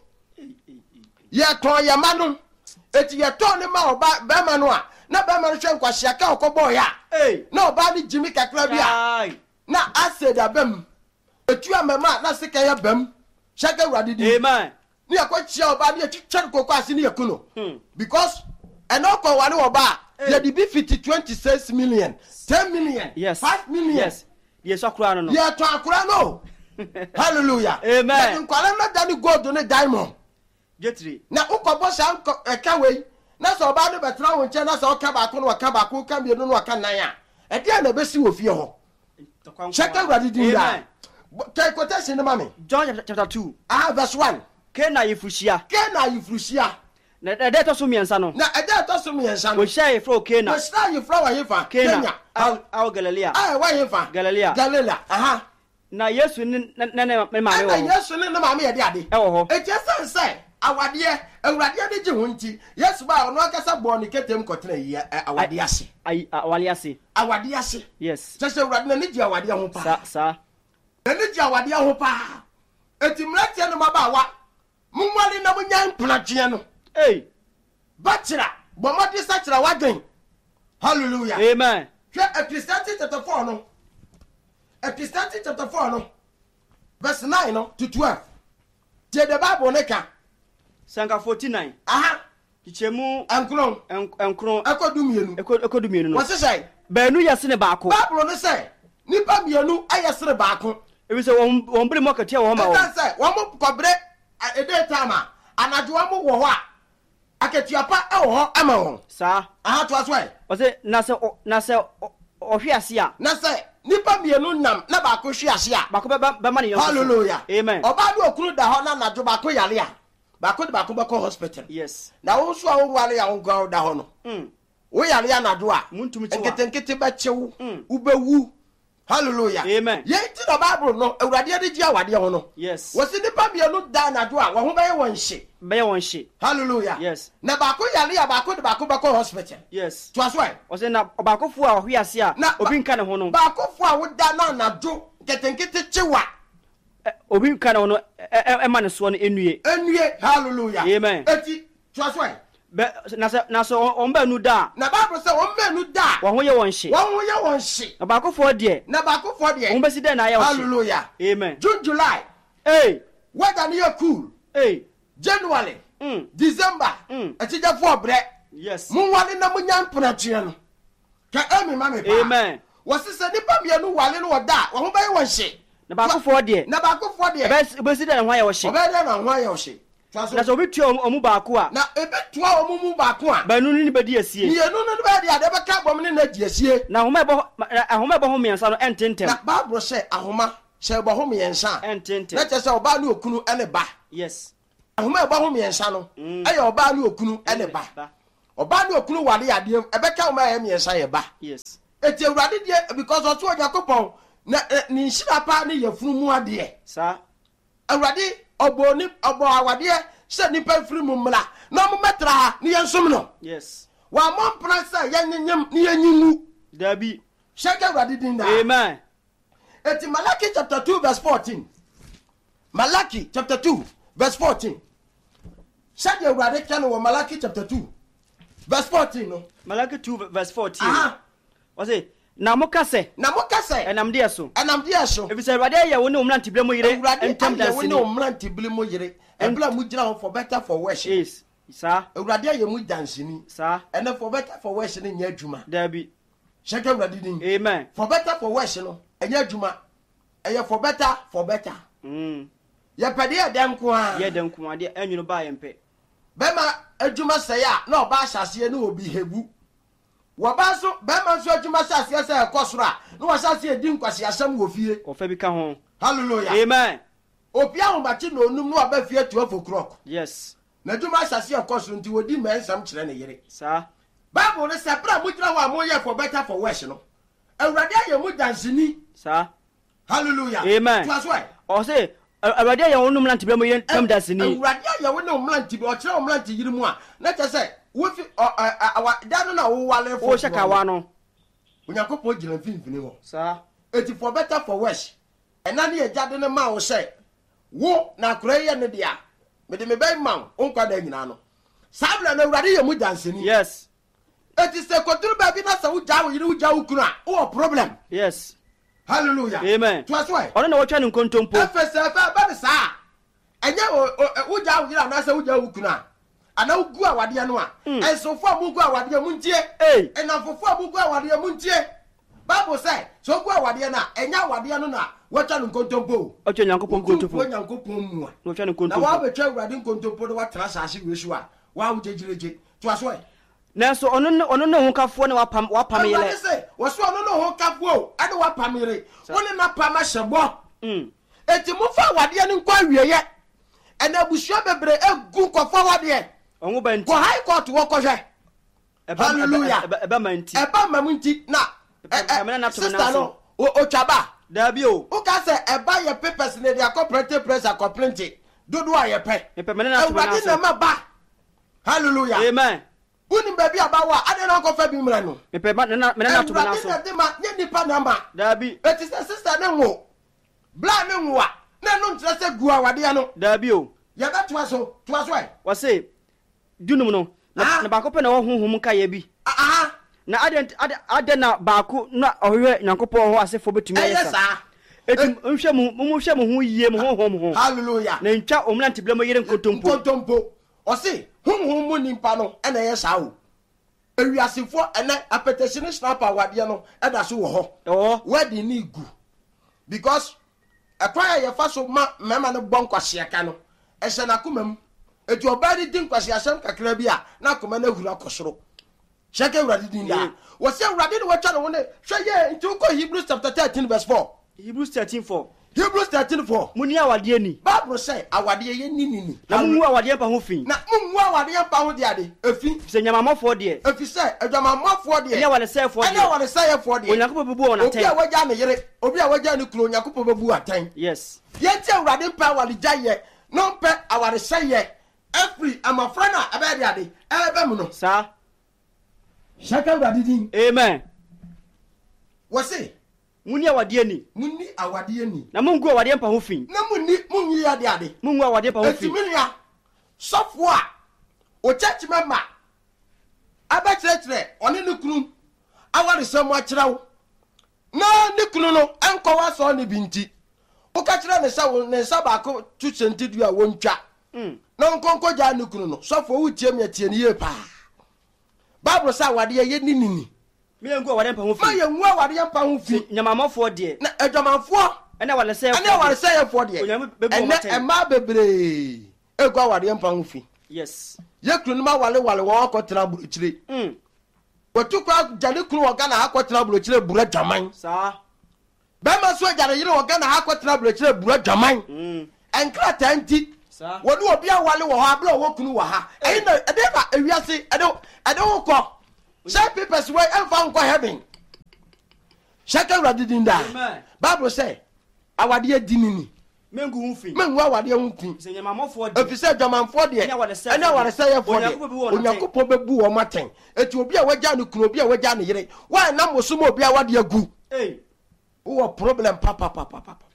Ye ton ye manu. Eti ye ton ni ma oba be manu a. Na be manu hwe nkwahia ka okobo ya. Eh. Na oba ni Jimmy kakra bia. Na acid abem. Etu amema na sika ya bem. Shaka wadi di. Amen. Ni akwachia oba ni chichar kokwa asi ni yakuno. Because eno ko wale oba ye di be fifty twenty-six million, ten million, yes. five million. Yes. Yes akura no. Ye to akura no. Hallelujah. Amen. Nkwala na dani gold ne diamond. Getri. Na ukobo sha eka we na so oba no betra wo nche na so ka ba ko no ka ba ko ka bi no no ka nan a e dia na be si wo fie ho check out ready din da take quotation no mami John chapter two ah verse one ke na yifushia ke na yifushia na e de to so miensa no na e de to so miensa no wo share fro ke na wo share fro wa yefa Kenya au Galilea ah wa yefa Galilea Galilea aha na Yesu ni na na me mame wo na Yesu ni na mame ye de ade e wo ho e je sense awade awurade de je ho nti Yesu ba ono akasa bo ni ketem kotena yi awade ase ai awale ase awade ase yes sese awurade na ni je awade ho pa sa sa na ni je awade ho pa eti mratie no maba wa munwale na munya mplatwe no eh bachira bomodi sachira wadwen hallelujah amen hwe Ecclesiastes chapter four no Ecclesiastes chapter four no verse nine no to twelve je the Bible ne ka Sanka forty-nine aha kichemu enkron enkron ekodumienu ekodumienu no wose say baanu yase ne baako Bible ne say nipa mienu ayesere baako ebi say won won bere mokatia wo ma wo say won kobre e dey time anajo wo wo ho a aketiapa e wo ho ama won sa aha to aso e wose na se na se ohwe ase a na say nipa mienu nam na baako hwe ase a baako be ma ne yo hallelujah amen oba do okunu da ho na anajo baako yale a baako de baako be ko hospital yes na wo so a wo wale ya wo gwa da ho no mm wo yale ya na do a muntumi tiwa nkete nkete ba chewu ubewu hallelujah amen ye ti na Bible no awurade de ji awade ho no yes wo si nipa mienu da na do a wo ho be ye won hye be ye won hye hallelujah yes na baako yale ya baako de baako be ko hospital yes to aso ai wose na baako fu a ohwe ase a obi nka ne ho no baako fu a wo da na na do nkete nkete chewa obi nka ne ho no e ma ne so no enue enue hallelujah amen eti to aso ai be na se na so on ba nu da na Bible say on ba nu da wo ho ye won hye wo ho ye won hye na baako fu de na baako fu de wo be si de na ye wo hallelujah amen June July hey weather ni cool hey January mm December mm atija fu obre yes mun wale na munya mpratwe no ka emi mame pa amen wo se se nipa mienu wale no da wo ho be ye won hye na baako fu de na baako fu de be si de na ho ye wo hye obe de na ho ye wo hye na so bitu omu baako a na ebetua omu mu baako a banu ni be di asie ni enu no be di ade be ka bom ni na di asie na homa ebo homa ebo ho miensa no ententem na Bible say ahoma she ba ho miensa entente na chese oba ne okunu ene ba yes ahoma ba ho miensa no aye oba ne okunu ene ba oba ne okunu wale ade ebeka o ma ye miensa ye ba yes eti awurade die because oto Yakobon na ni nhira pa ne yafunu mu ade sa awurade obo ni obo awade se nipa firi mu mla na mo metra ha ne yensom no yes wa mo mpra se yenyem ne yenyimu dabi shaka awurade din da amen eti Malachi chapter two verse fourteen Malachi chapter two verse fourteen shaka awurade kan wo Malachi chapter two verse fourteen no Malachi two verse fourteen ah o say na mo kase na mo kase enam de so enam de so e bi say awurade ye wo ne omran tible mo yire entem da se ne omran tible mo yire ebla mu gira ho for better for worse yes sa awurade ye mu dansini sa ene for better for worse ne nya adwuma dabi shaka awurade din amen for better for worse no enya adwuma eye for better for better mm ye pede ye dem ko a ye dem ko ade anwunu ba ye mpe be ma adwuma se ya na oba asase ne obi hebu waba so be ma so adwuma asase se ekosora na wa asase edi nkwase asam wo fie o fa bi ka ho hallelujah amen opia ho machi no onum no aba fie twelve o'clock yes na adwuma asase ekosoro nti wodi mensam kire ne yere sa bible ne sepra mu gira wa mo ye for better for worse no awurade aye mu dansini sa hallelujah amen twas why o say awurade ye wo no omran tible mo yire tam da sini awurade aye wo no omran tible o kire omran ti yiri mu a na chese wo fi awa dano na wo wale o shaka wa no Onyankopon gira mfimfini ho sa eti for better for worse ena ne yade ne ma wo se wo na akora ye ne dia me de me bai man onkwa da nyina no sabla na awurade ye mu danseni yes eti se koduru ba bi na sa wo ja wo yiri wo ja wo kunu a wo problem yes hallelujah amen to aswai ono na wo twa ne nkontompo efese fa ba ne sa enye wo ja wo yiri na sa wo ja wo kunu a ana ugu awade no a ensofo amugu awade mu ntie enafofo amugu awade mu ntie bible say so ugu awade na enya awade no na watwa no nkontompo otwa nyankopon nkontompo wo nyankopon mu a watwa no nkontompo na wa betwa awade nkontompo do watra saase wesu a wa wo jejireje to aso na so ono ono no hokafo ne wapam wapam yele awade say wo so ono no hokafo o ade wapam yele woni na pam ahyebo mm eti mu fa awade no nkwa wieye ena busuo bebre egu nkofo awade onwo banti ko high court wo ko hwe hallelujah eba manti eba mamunti na sister no o twaba dabi o o ka se eba ye papers ne dia cooperative press a complaint dodo a ye pe epe mena na to na so na ba hallelujah amen uni baby abawa ade na ko fa bi mra no epe mena na to na so ade ma nye nipa na ma dabi eti se sister ne wo bla ne wo a na no ntre se gu awade no dabi o ye ba to aso to aso ai wa say dunum no na ba ko pe na wo honhom ka ye bi ah na ade ade na ba ko na ohwe nyankopon ho asefo betumi ayesa eti nhwe mu mu hwe mu ho yie mu honhom ho hallelujah na ntwa omna ntibla mo yire nkontompo nkontompo o se honhom mu nimpa no e na ye sa wo ewiasefo ene apetition snapper wade no e da so wo ho oh wadi ni gu because akwaya ye fa so ma mema no bonkwase ka no e se na komam eti obadi din kwase asem kakra bi a na koma na hura kosoro sheke uradi din ya wo se uradi ni wo twa no ne hwe ye nti ko Hebrews chapter thirteen verse four Hebrews thirteen four Hebrews thirteen four muni awade ni Bible say awade ye ni ni ni na mu awade pa ho fin na mu awade pa ho de ade efi se nyamamofo de efi se adwamamofo de enya wale say for de enya wale say for de onyakopo bebu ona ten obi a waja ne yere obi a waja ne kuro onyakopo bebu atan yes ye ti uradi pa wale jaye no pe awade say ye every amafra na aba de ade ebe mu no sa shaka uradi din amen wo se muni awade ni muni awade ni na mungu awade pa ho fin na muni munyi ade ade mungu awade pa ho fin etiminia sofo a o church member aba church one ne kunu awade sem a kirawo na ne kunu no enko wa so ne binti o ka kira ne sa ne sa ba ko tu sentidu a wontwa mm na nkonko ja ne kunu no sofo wo tie me tie ne ye pa Bible sa awade ye ni ni me ngu awade pa ho fin ma ye ngu awade pa ho fin nyamamofo de na adwamafo ene wale say ene wale say for de ene ema bebre egu awade pa ho fin yes ye kunu ma wale wale wo akotena buruchire mm wotu kwa jale kunu wo ga na akotena buruchire bura jaman sa bema so jare yire wo Ghana ha kwetena brechire bura dwaman mm enkra tanti sa wonu obi awale wo ha bla wo kunu wo ha eyi na ede ba ewiase ede ede wo ko say papers wey emfa nko heaven shaka radidinda Bible say awade adinini mengu hunfi mengu awade hunfi senyamamofo de efise dwamanfo de ene warese ye fo de onyakopo bebu wo maten eti obi a wagya ne kunu obi a wagya ne yire wa na mosumo obi a wade agu eh wo problem papa papa papa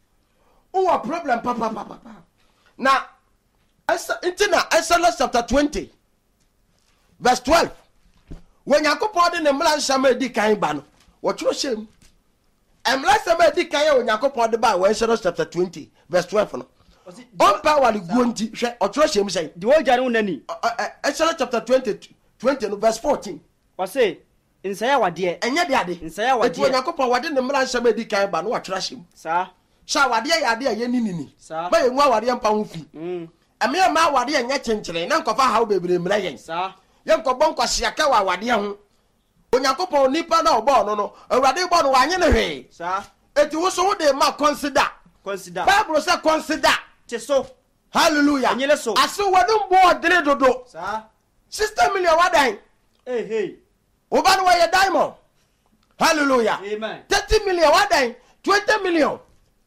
wo problem papa papa na asa intina Exodus chapter twenty verse twelve when yakopo de ne mla nsama edi kan ba no wo tworo shem emla sama edi kan ya onyakopo de ba we Exodus chapter twenty verse twelve no on power le guonti hwe o tworo shem say de wo jare unani Exodus chapter twenty twenty no verse fourteen o say nsaya wade enye de ade nsaya wade eti onyakopo wade ne mla nsama edi kan ba no wo tworo shem sa sha wade ya ade ya ninini ba ye nwa wade mpa ho fi mm ame ma wade ya nya chenchire na nkofa hawo bebre mra yen sa ye nkobon kwahia ka wa wade ho onyankopon nipa na obo no no awurade bo no wanye ne hwe sa eti wo so wo de ma consider consider Bible say consider cheso hallelujah anyele so aso wode mbo odre dodo sa sixty million wadan eh hey oba no ye diamond hallelujah amen thirty million wadan twenty million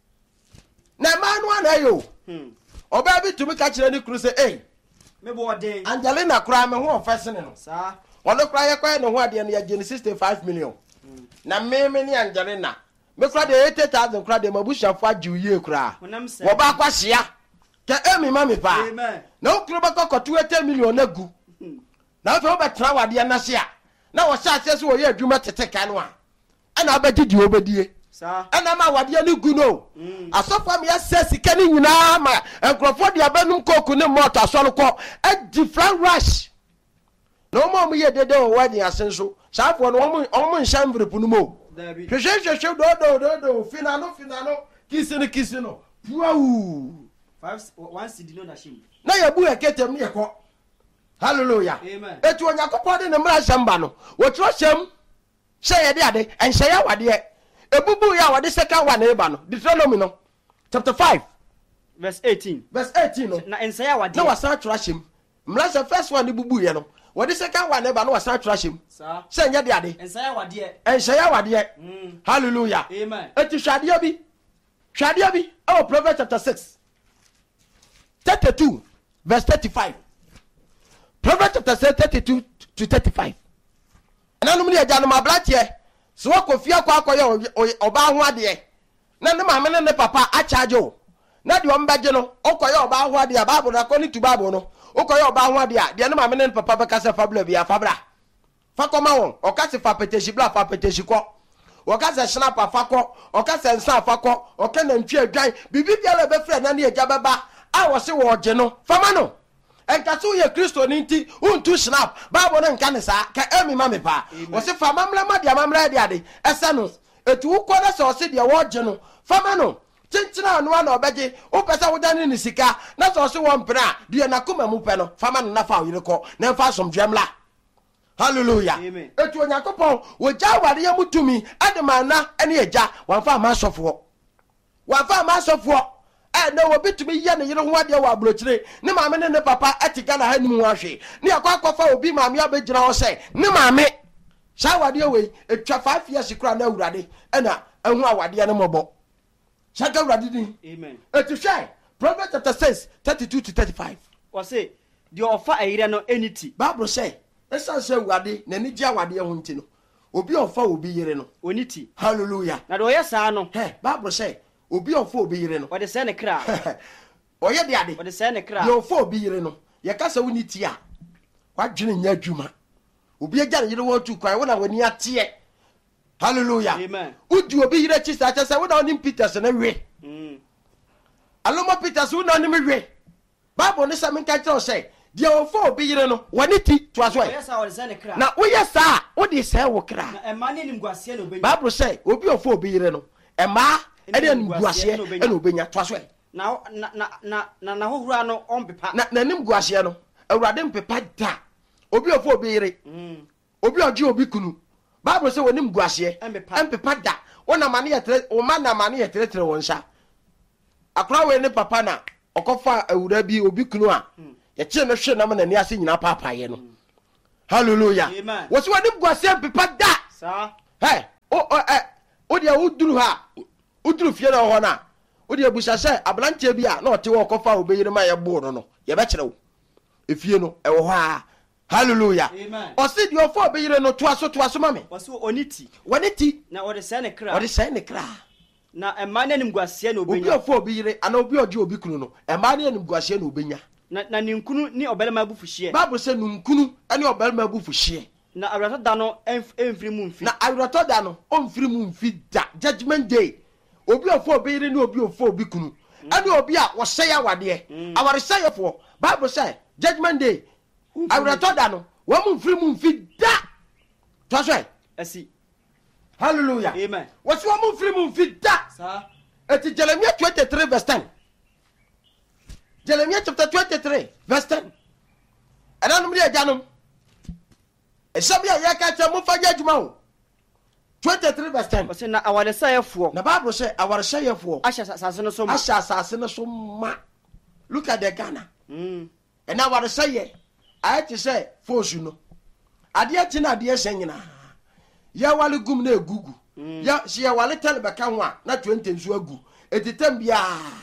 na manu anayo hmm oba bi tumi ka kire ni kru say eh me bo odin Angelina kra me ho ofesene no sa ono kra ye kwa ne ho ade no ya gene sixty-five million mm. na me me ni Angelina me kra de eighty thousand kra de mabushafo ajiuye kra wo ba kwa hia ke emi ma me pa amen na okro ba kokoto eighty million agu mm. na fe obatra wade na hia na wo sha ase so wo ye adwuma teteka no a ana abagidi obedie sa ana ma wade ni gu no mm. asofa me ase sika ni nyina ma enkrofo de abanum koku ne moto asoro ko a different rush no mo mo ye dede o wadi asenso saafo no omo omo nshambre punu mo hwehwehwehwe do do do do finano finano kisino kisino wow five one cd no na shim na yabu eketem ne ko hallelujah amen etu onyakopo de ne mra shamba no wo tro shem hye de ade enhye ya wade ebubu ya wade second one e ba no Deuteronomy no chapter five verse eighteen verse eighteen no na enhye ya wade na wasa tro shem mra first one bubu ye no what the second one never no was trash him sir say nya de ade ensaya wade ensaya wade mm hallelujah amen eti hwade bi hwade bi oh Proverbs chapter six thirty-two verse thirty-five Proverbs chapter six thirty-two to thirty-five ananum ne agya no mabratie so wakofia kwa akoye oba ho ade na ne maame ne papa a charge o na de ombaje no okoye oba ho ade Bible na according to Bible no okoye oba ho ade a de ne maame ne papa be kase fabula bia fabra fa koma won o kase fa peteshi bla fa peteshi ko o kase snap fa ko o kase nsa fa ko o ke na ntwe adwan bibi bia le be frɛ na ne agya beba a wo se wo gye no fama no enkaso ye Kristo ni nti untu snap Bible no nka ne sa ka emi ma me pa wo se fa mamla ma dia mamla dia de ese no etu ko na se o se dia wo gye no fama no tintina anu na obeje o pesa wodane ni sika na so so won pena de na koma mu pe no fama no na fa yire ko na fa som dwemla hallelujah etu onyakopo wo ja ware ya mutumi adema na ene eja wan fa ma sofo wan fa ma sofo e na wo bitumi ye ne yire ho ade wa abrochire ne maame ne ne papa etika na hanim ho ahwe ne akwa akwafa obi maame abegyina ho se ne maame sha wade we etwa five years kura na awurade ena ehu awade ne mobo Shaka radidi. Amen. Etu shai. Proverbs chapter six, thirty-two to thirty-five. Wa say, the offer ayira no enity. Bible say, esa say wade na ni dia wade ho nti no. Obi offer obi yire no. Oniti. Hallelujah. Na do ye saa no. Hey, Bible say, obi offer obi yire no. Wa de say ne kra. Oye de ade. Wa de say ne kra. Ye offer obi yire no. Ye ka say oniti a. Wa dwene nya adwuma. Obi agya yire wo tu kwan wo na wani ate. Hallelujah. Amen. Udi obi yire chi sa cha say we na onim Peters na we. Mm. Aloma Peters we na onim we. Bible ne say men ka tell say dia ofo obi yire no wani ti to aso e. Yes, I will say ne kra. Na wo yes a, wo dey say wo kra. Na e ma ne nimguase na obenya. Bible say obi ofo obi yire no. E ma e dey nimguase e na obenya to aso e. Na na na na na hohura no ompepa. Na na nimguase no awurade mpepa da. Obi ofo obi yire. Mm. Obi oji obi kunu. Bible say wonim guase empepa da wona mane yetre o ma na mane yetre tre won sha akra we ne papa na okofa awura bi obi kunu a ye kire no hwe na ma nani ase nyina papa ye no hallelujah wo so wonim guase empepa da sa hey o eh o dia uduru ha uduru fie na ho na o dia busa se ablanche bi a na ote wo okofa obeyire ma ye bo no no ye be kire wo efie no e wo ha hallelujah amen o se di ofo obeyire no to aso to aso mame o se oniti waniti na o de se ne kra o de se ne kra na ema ne nim guase na obenya obi ofo obeyire ana obi oje obi kunu no ema ne nim guase na obenya na na ni nkunu ni obelema bufuhie Bible say nu nkunu ani obelema bufuhie na awrato da no emfiri mu mfi na awrato da no omfiri mu mfi da judgment day obi ofo obeyire ni obi ofo obi kunu ani obi a wo sey awade aware seyefo Bible say judgment day awrato da no wo mu mfiri mu mfi da to so asi hallelujah amen wo so mu mfiri mu mfi da sa eti Jeremiah twenty-three verse ten Jeremiah chapter twenty-three verse ten ananum de ajanum esabia ye ka cha mu fanya adwuma o twenty-three verse ten o se na aware sayefo na Bible say aware sayefo asha sase no so ma asha sase no so ma look at the Ghana mm and now what say I to say force you no ade ati na ade senyina ya wale gum na egugu ya si ya wale tele beka ho a na twenty nso agu etitam bia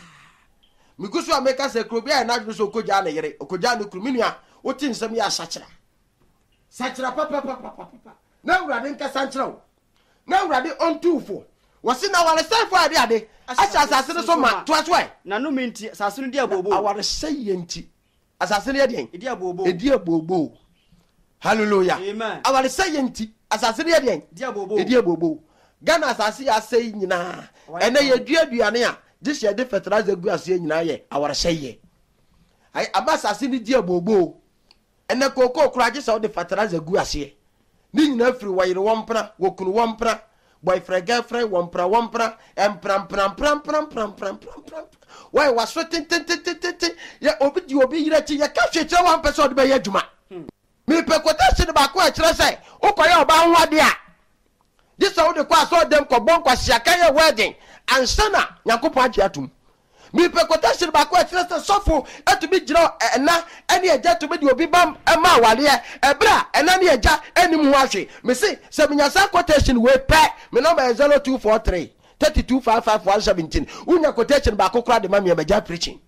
migusu ameka se krobia na dwo so koja na yere okoja na kruminu o tin nsam ya sachira sachira papa papa papa na urade nka sanchira o na urade on tufo wasi na wale sai for ade ade acha asase no so ma to aso ai na no minti asase no dia bobo aware sai enti asase no dia dia bobo dia bobo hallelujah amen awale sai enti asase no dia dia bobo dia bobo Ghana asase ya sai nyina ene ye dua duane a this year the fertilizer gu ase nyina ye aware sai ye ai abasase ni dia bobo ene koko kuraje sa de fertilizer gu ase ni nyina firi wayire wompra wokunu wompra boyfriend girlfriend wompra wompra empram pram pram pram pram pram pram why was so tin tin tin tin ya obi di obi yire chi ya ka hwetire one person de be ya dwuma me pe quotation ba ko a kire sai ukoye oba nwade a this how de kwa so dem ko bon kwa siaka ye wedding ansana yakopon agi atum me pe quotation ba ko a kire sai sofo etumi giro na ene eja to be di obi bam ema wale e bra ena ne eja enim ho ahwe me say se menyasa quotation we pe me number zero two four three thirty-two fifty-five one seventeen unya quotation ba ko kra de ma me eja preaching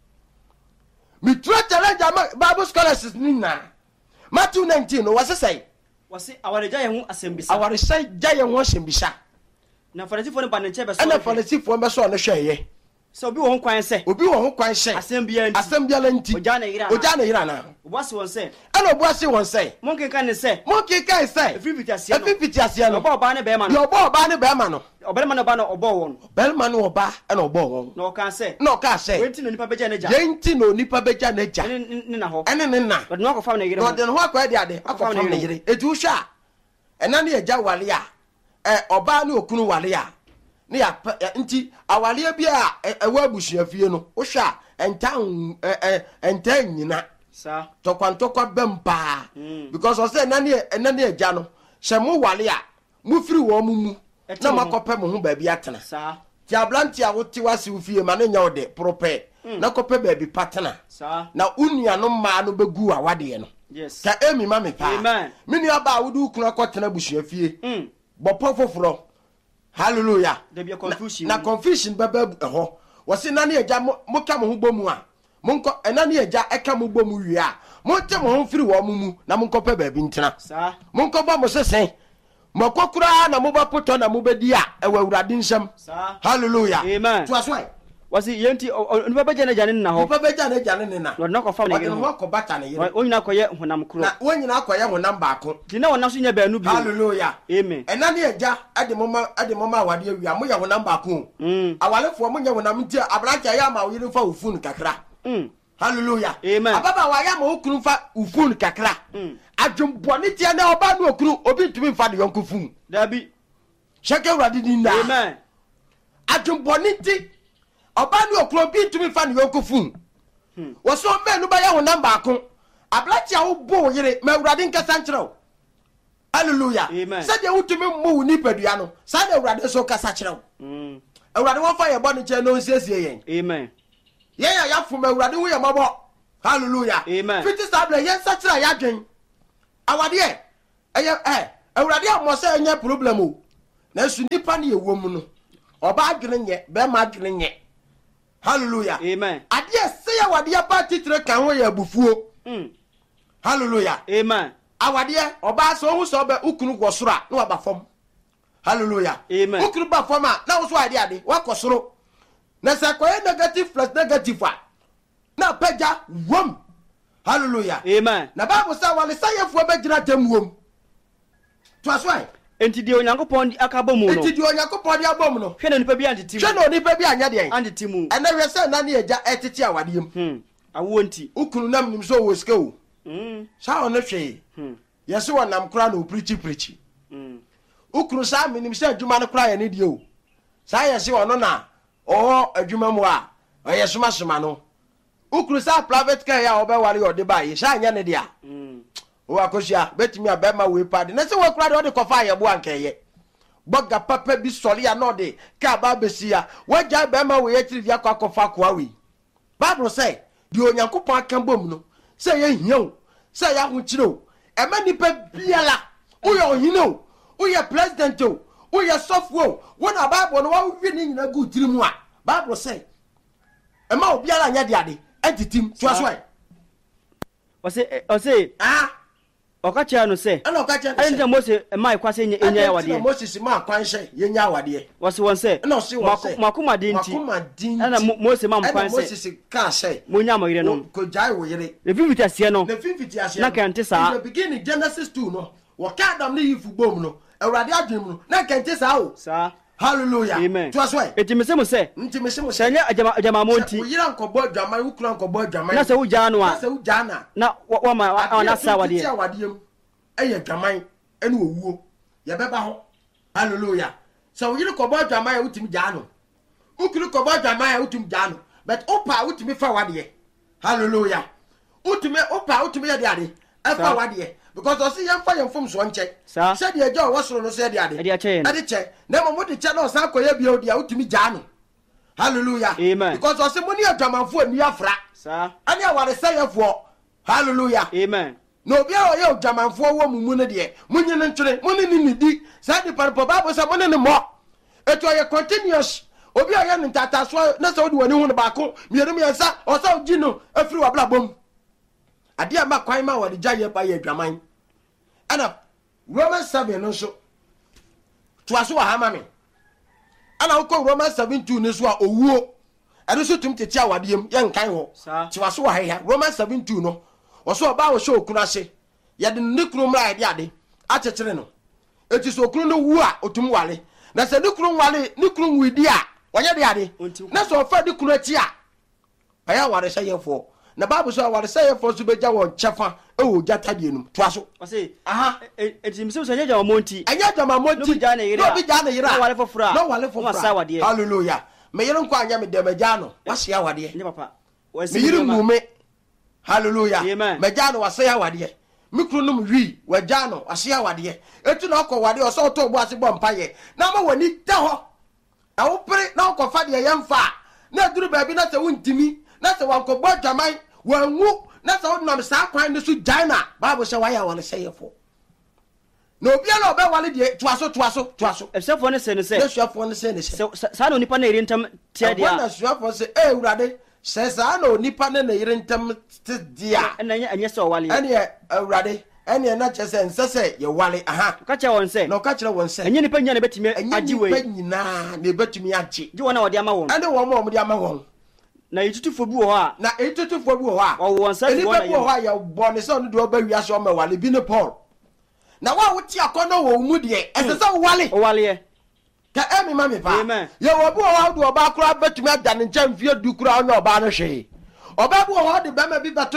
me try challenge Bible scholars nina Matthew nineteen no was say wase aware gya ye ho asembisa aware say gya ye ho asembisa na farisifo ne ba ne che be so na farisifo be so no hweye so obi wo ho kwan se obi wo ho kwan se asembia nti asembia la nti oja na yira oja na yira na obase won se ana obase won se monke kan ne se monke kan se efifiti asia no efifiti asia no oba oba ne be ma no yo oba oba ne be ma no obelma no ba no obo won belma no oba ana obo won no kan se no kan se wenti no nipa beja na ja yenti no nipa beja na ja ne na ho ene ne na but no ko fam na yire no de no akwa de ade akwa fam na yire etu hwa ena ne eja wale a eh oba ne okunu wale a ne ya nti awale bi a ewa busuafie no wo hwa entan entan nyina sa tokwantokwa bempa because o say ena ne ena ne eja no hye mo wale a mu firi wo mu mu na makope mo ho ba bi atena sa ti ablanti a wote wase ufie ma ne nya wo de prope na kope ba bi patena sa na unua no ma no begu awade no yes ka emi ma me pa amen mini aba wudu kunu akotena busuafie mm bopo foforo hallelujah there be a confusion na, na confusion baba eho wose na ne eja mo ka mo ho bomu a monko ena ne eja eka mo bomu wi a mo te mo ho firi wo mumu na monko pe ba bi ntena sa monko ba mo sesen mo kokura na mo ba poto na mo bedi a ewa urade nsam sa hallelujah amen to aswai wasi yenti nipa beja na jane na ho nipa beja na jane ne na no ko fa na yire ho ko bata na yire onyina akoye honam kro na onyina akoye honam baako dina wona so nya baanu bi hallelujah amen ena ne eja ade moma ade moma awade awia mo ya honam baako mm awalefo mo nya honam ntia abrancha ya ma yire fa ufun kakra mm hallelujah amen ababa wa ya ma okunu fa ufun kakra mm adwumbone tia na oba no okunu obi ntumi fa de yonko fun dabi sheke urade ni na amen adwumbone ti oba no okunu obi ntumi fa de yonko fun wo so me no ba ya honam baako abrancha wo bo yire ma urade nkasa nkyerɛw hallelujah said you to me mu ni padua no sa na awurade so kasa kire wo mm awurade wo fa ye bo ne che no nsiesie yen amen ye ya ya fom awurade wo ye mabo hallelujah amen fifty stable yen sa kire ya dwen awade e eh awurade amose enya problem o na su nipa ne ewo mu no oba adwene nye be ma adwene nye hallelujah amen ade se ya wade ya pa titire kan ho ya bufuo mm hallelujah amen awade oba so hu so be ukunu go soro na waba fom hallelujah amen ukunu ba fom a na wo so ade ade wa kosoro na se koye negative plus negative a na paja wom hallelujah amen na bible say wale sayefo be gina tamuom to aswai enti di onyankopon akaba mu no enti di onyankopon di abom no hwe na nipa bi antetimu hwe na nipa bi anya de antetimu ena hwe se na ne eja eteti awadem hm awo nti ukunu nam nim so wo sika o hm sa ono hwe hm yeso wonam kra na oprichi prichi hm ukunu sa minim se adwuma no kra ye ne die o sa yeso ono na o adwuma mu a oyeso masoma no ukunu sa private car ya obeware ode baye sa anya ne dia hm o akosia betimi abema we pad na se we kura de ode kofa ye bo ankeye boga papa bi sori ya no de ka ba besia waja abema we ye tiri dia kwa kofa kwa we bible say di onyankopon akan bom no se ye hian se ya hu kire o e ma nipa biala o ye ohine o o ye president o o ye software wona bible no wa wi ni nyina gu tiri mu a bible say e ma obiala anya de ade entitim so aso e o se o se ah okacha no se ana okacha no se ende Moses mai kwase enya enya awade Moses ma kwanhye yenya awade wose won se na se won se makoma dinti makoma dinti ana Moses ma kwanse Moses ka se monya amire no ko jai wo yire le fifty asie no le fifty asie na kante sa the beginning Genesis two no wo ka Adam ne yifu bom no awurade adwem no na kante sa o sa hallelujah amen to aswai etimese mo se ntimese mo se nya ajama ajama monti wo yira nkobo adwaman wo kura nkobo adwaman na se wo jano a na se wo jana na wo ma na sa wade eye adwaman ene owuo ye beba ho hallelujah so wo yira nkobo adwaman wo tim jano wo kura nkobo adwaman wo tim jano but opa wo tim fa wade hallelujah wo tim opa wo tim ye de ade e fa wade because o see yam fa yam fom so nche said ye jo wo soro no se de ade ade che ade che na mo de che no sa koye bia odi a utimi gya no hallelujah amen because o see mo ni adwamanfo ani afra sa ani aware sayefo hallelujah amen no bia o ye adwamanfo wo mumu ne de munyi ne ntwere mo ne ni di sa de parpo bible sa mo ne ne mo eto ye continuous obi a ye ntata so na sa odi wani hu ne ba ko mienu mi ensa o sa ogi no afiri wa bla bom ade ama kwan ma wade jaye pa ye adwaman ana Romans seven no so to aso wa hama me ana uko Romans seven two ne so a owuo ade so tum tete awadem ye nkan ho to aso wa ha Romans seven two no oso ba wo sho okunu ase ye de ne kunu mra ade ade achechire no eti so okunu no wu a otum wale na se ne kunu wale ne kunu widi a wonye de ade na so fa de kunu ati a aya ware sha yefo na babu so aware say for so beja won chefa e wo jata bienum to aso o say aha etimse so nyaja monti anya jama monti no bi ja na yira no bi ja na yira no wale fofura no wale fofura hallelujah me yiro nko anya me de meja no wase awade ne papa me yiro mume hallelujah me ja no wase awade me kru no wi wa ja no wase awade etu na okọ wade o so to bo ase bo mpaye na ma wani ta ho a wo pere na okọ fa de yemfa na duru ba bi na se wuntimi na se wan ko bo jaman wanwu na sa wonam sa kwan ne so jaina bible say why wale sayefo no bia na obe wale de toaso toaso toaso efsefo ne se ne se efsefo ne se ne se sa no nipa na iri ntam tia dia na efsefo se eh urade se sa no nipa na iri ntam dia na anya se wale ene urade ene na chese nsese ye wale aha ka che won se no ka chere won se enye nipa nya na betimi agiwe enye nipa nyina na betimi agi gi wona wode ama won ene wo mo mo de ama won na etutufo bi wo ha na etutufo bi wo ha wo won sa bi wo ha ya bo ne so no do ba wi so ma wale bi ne Paul na wa wo ti akono wo mu de e se so wale wale e ka emi ma me pa ye wo bi wo ha do ba kura betumi ada ne ncha mfie du kura onye oba no hwe oba bi wo ha de ba ma bi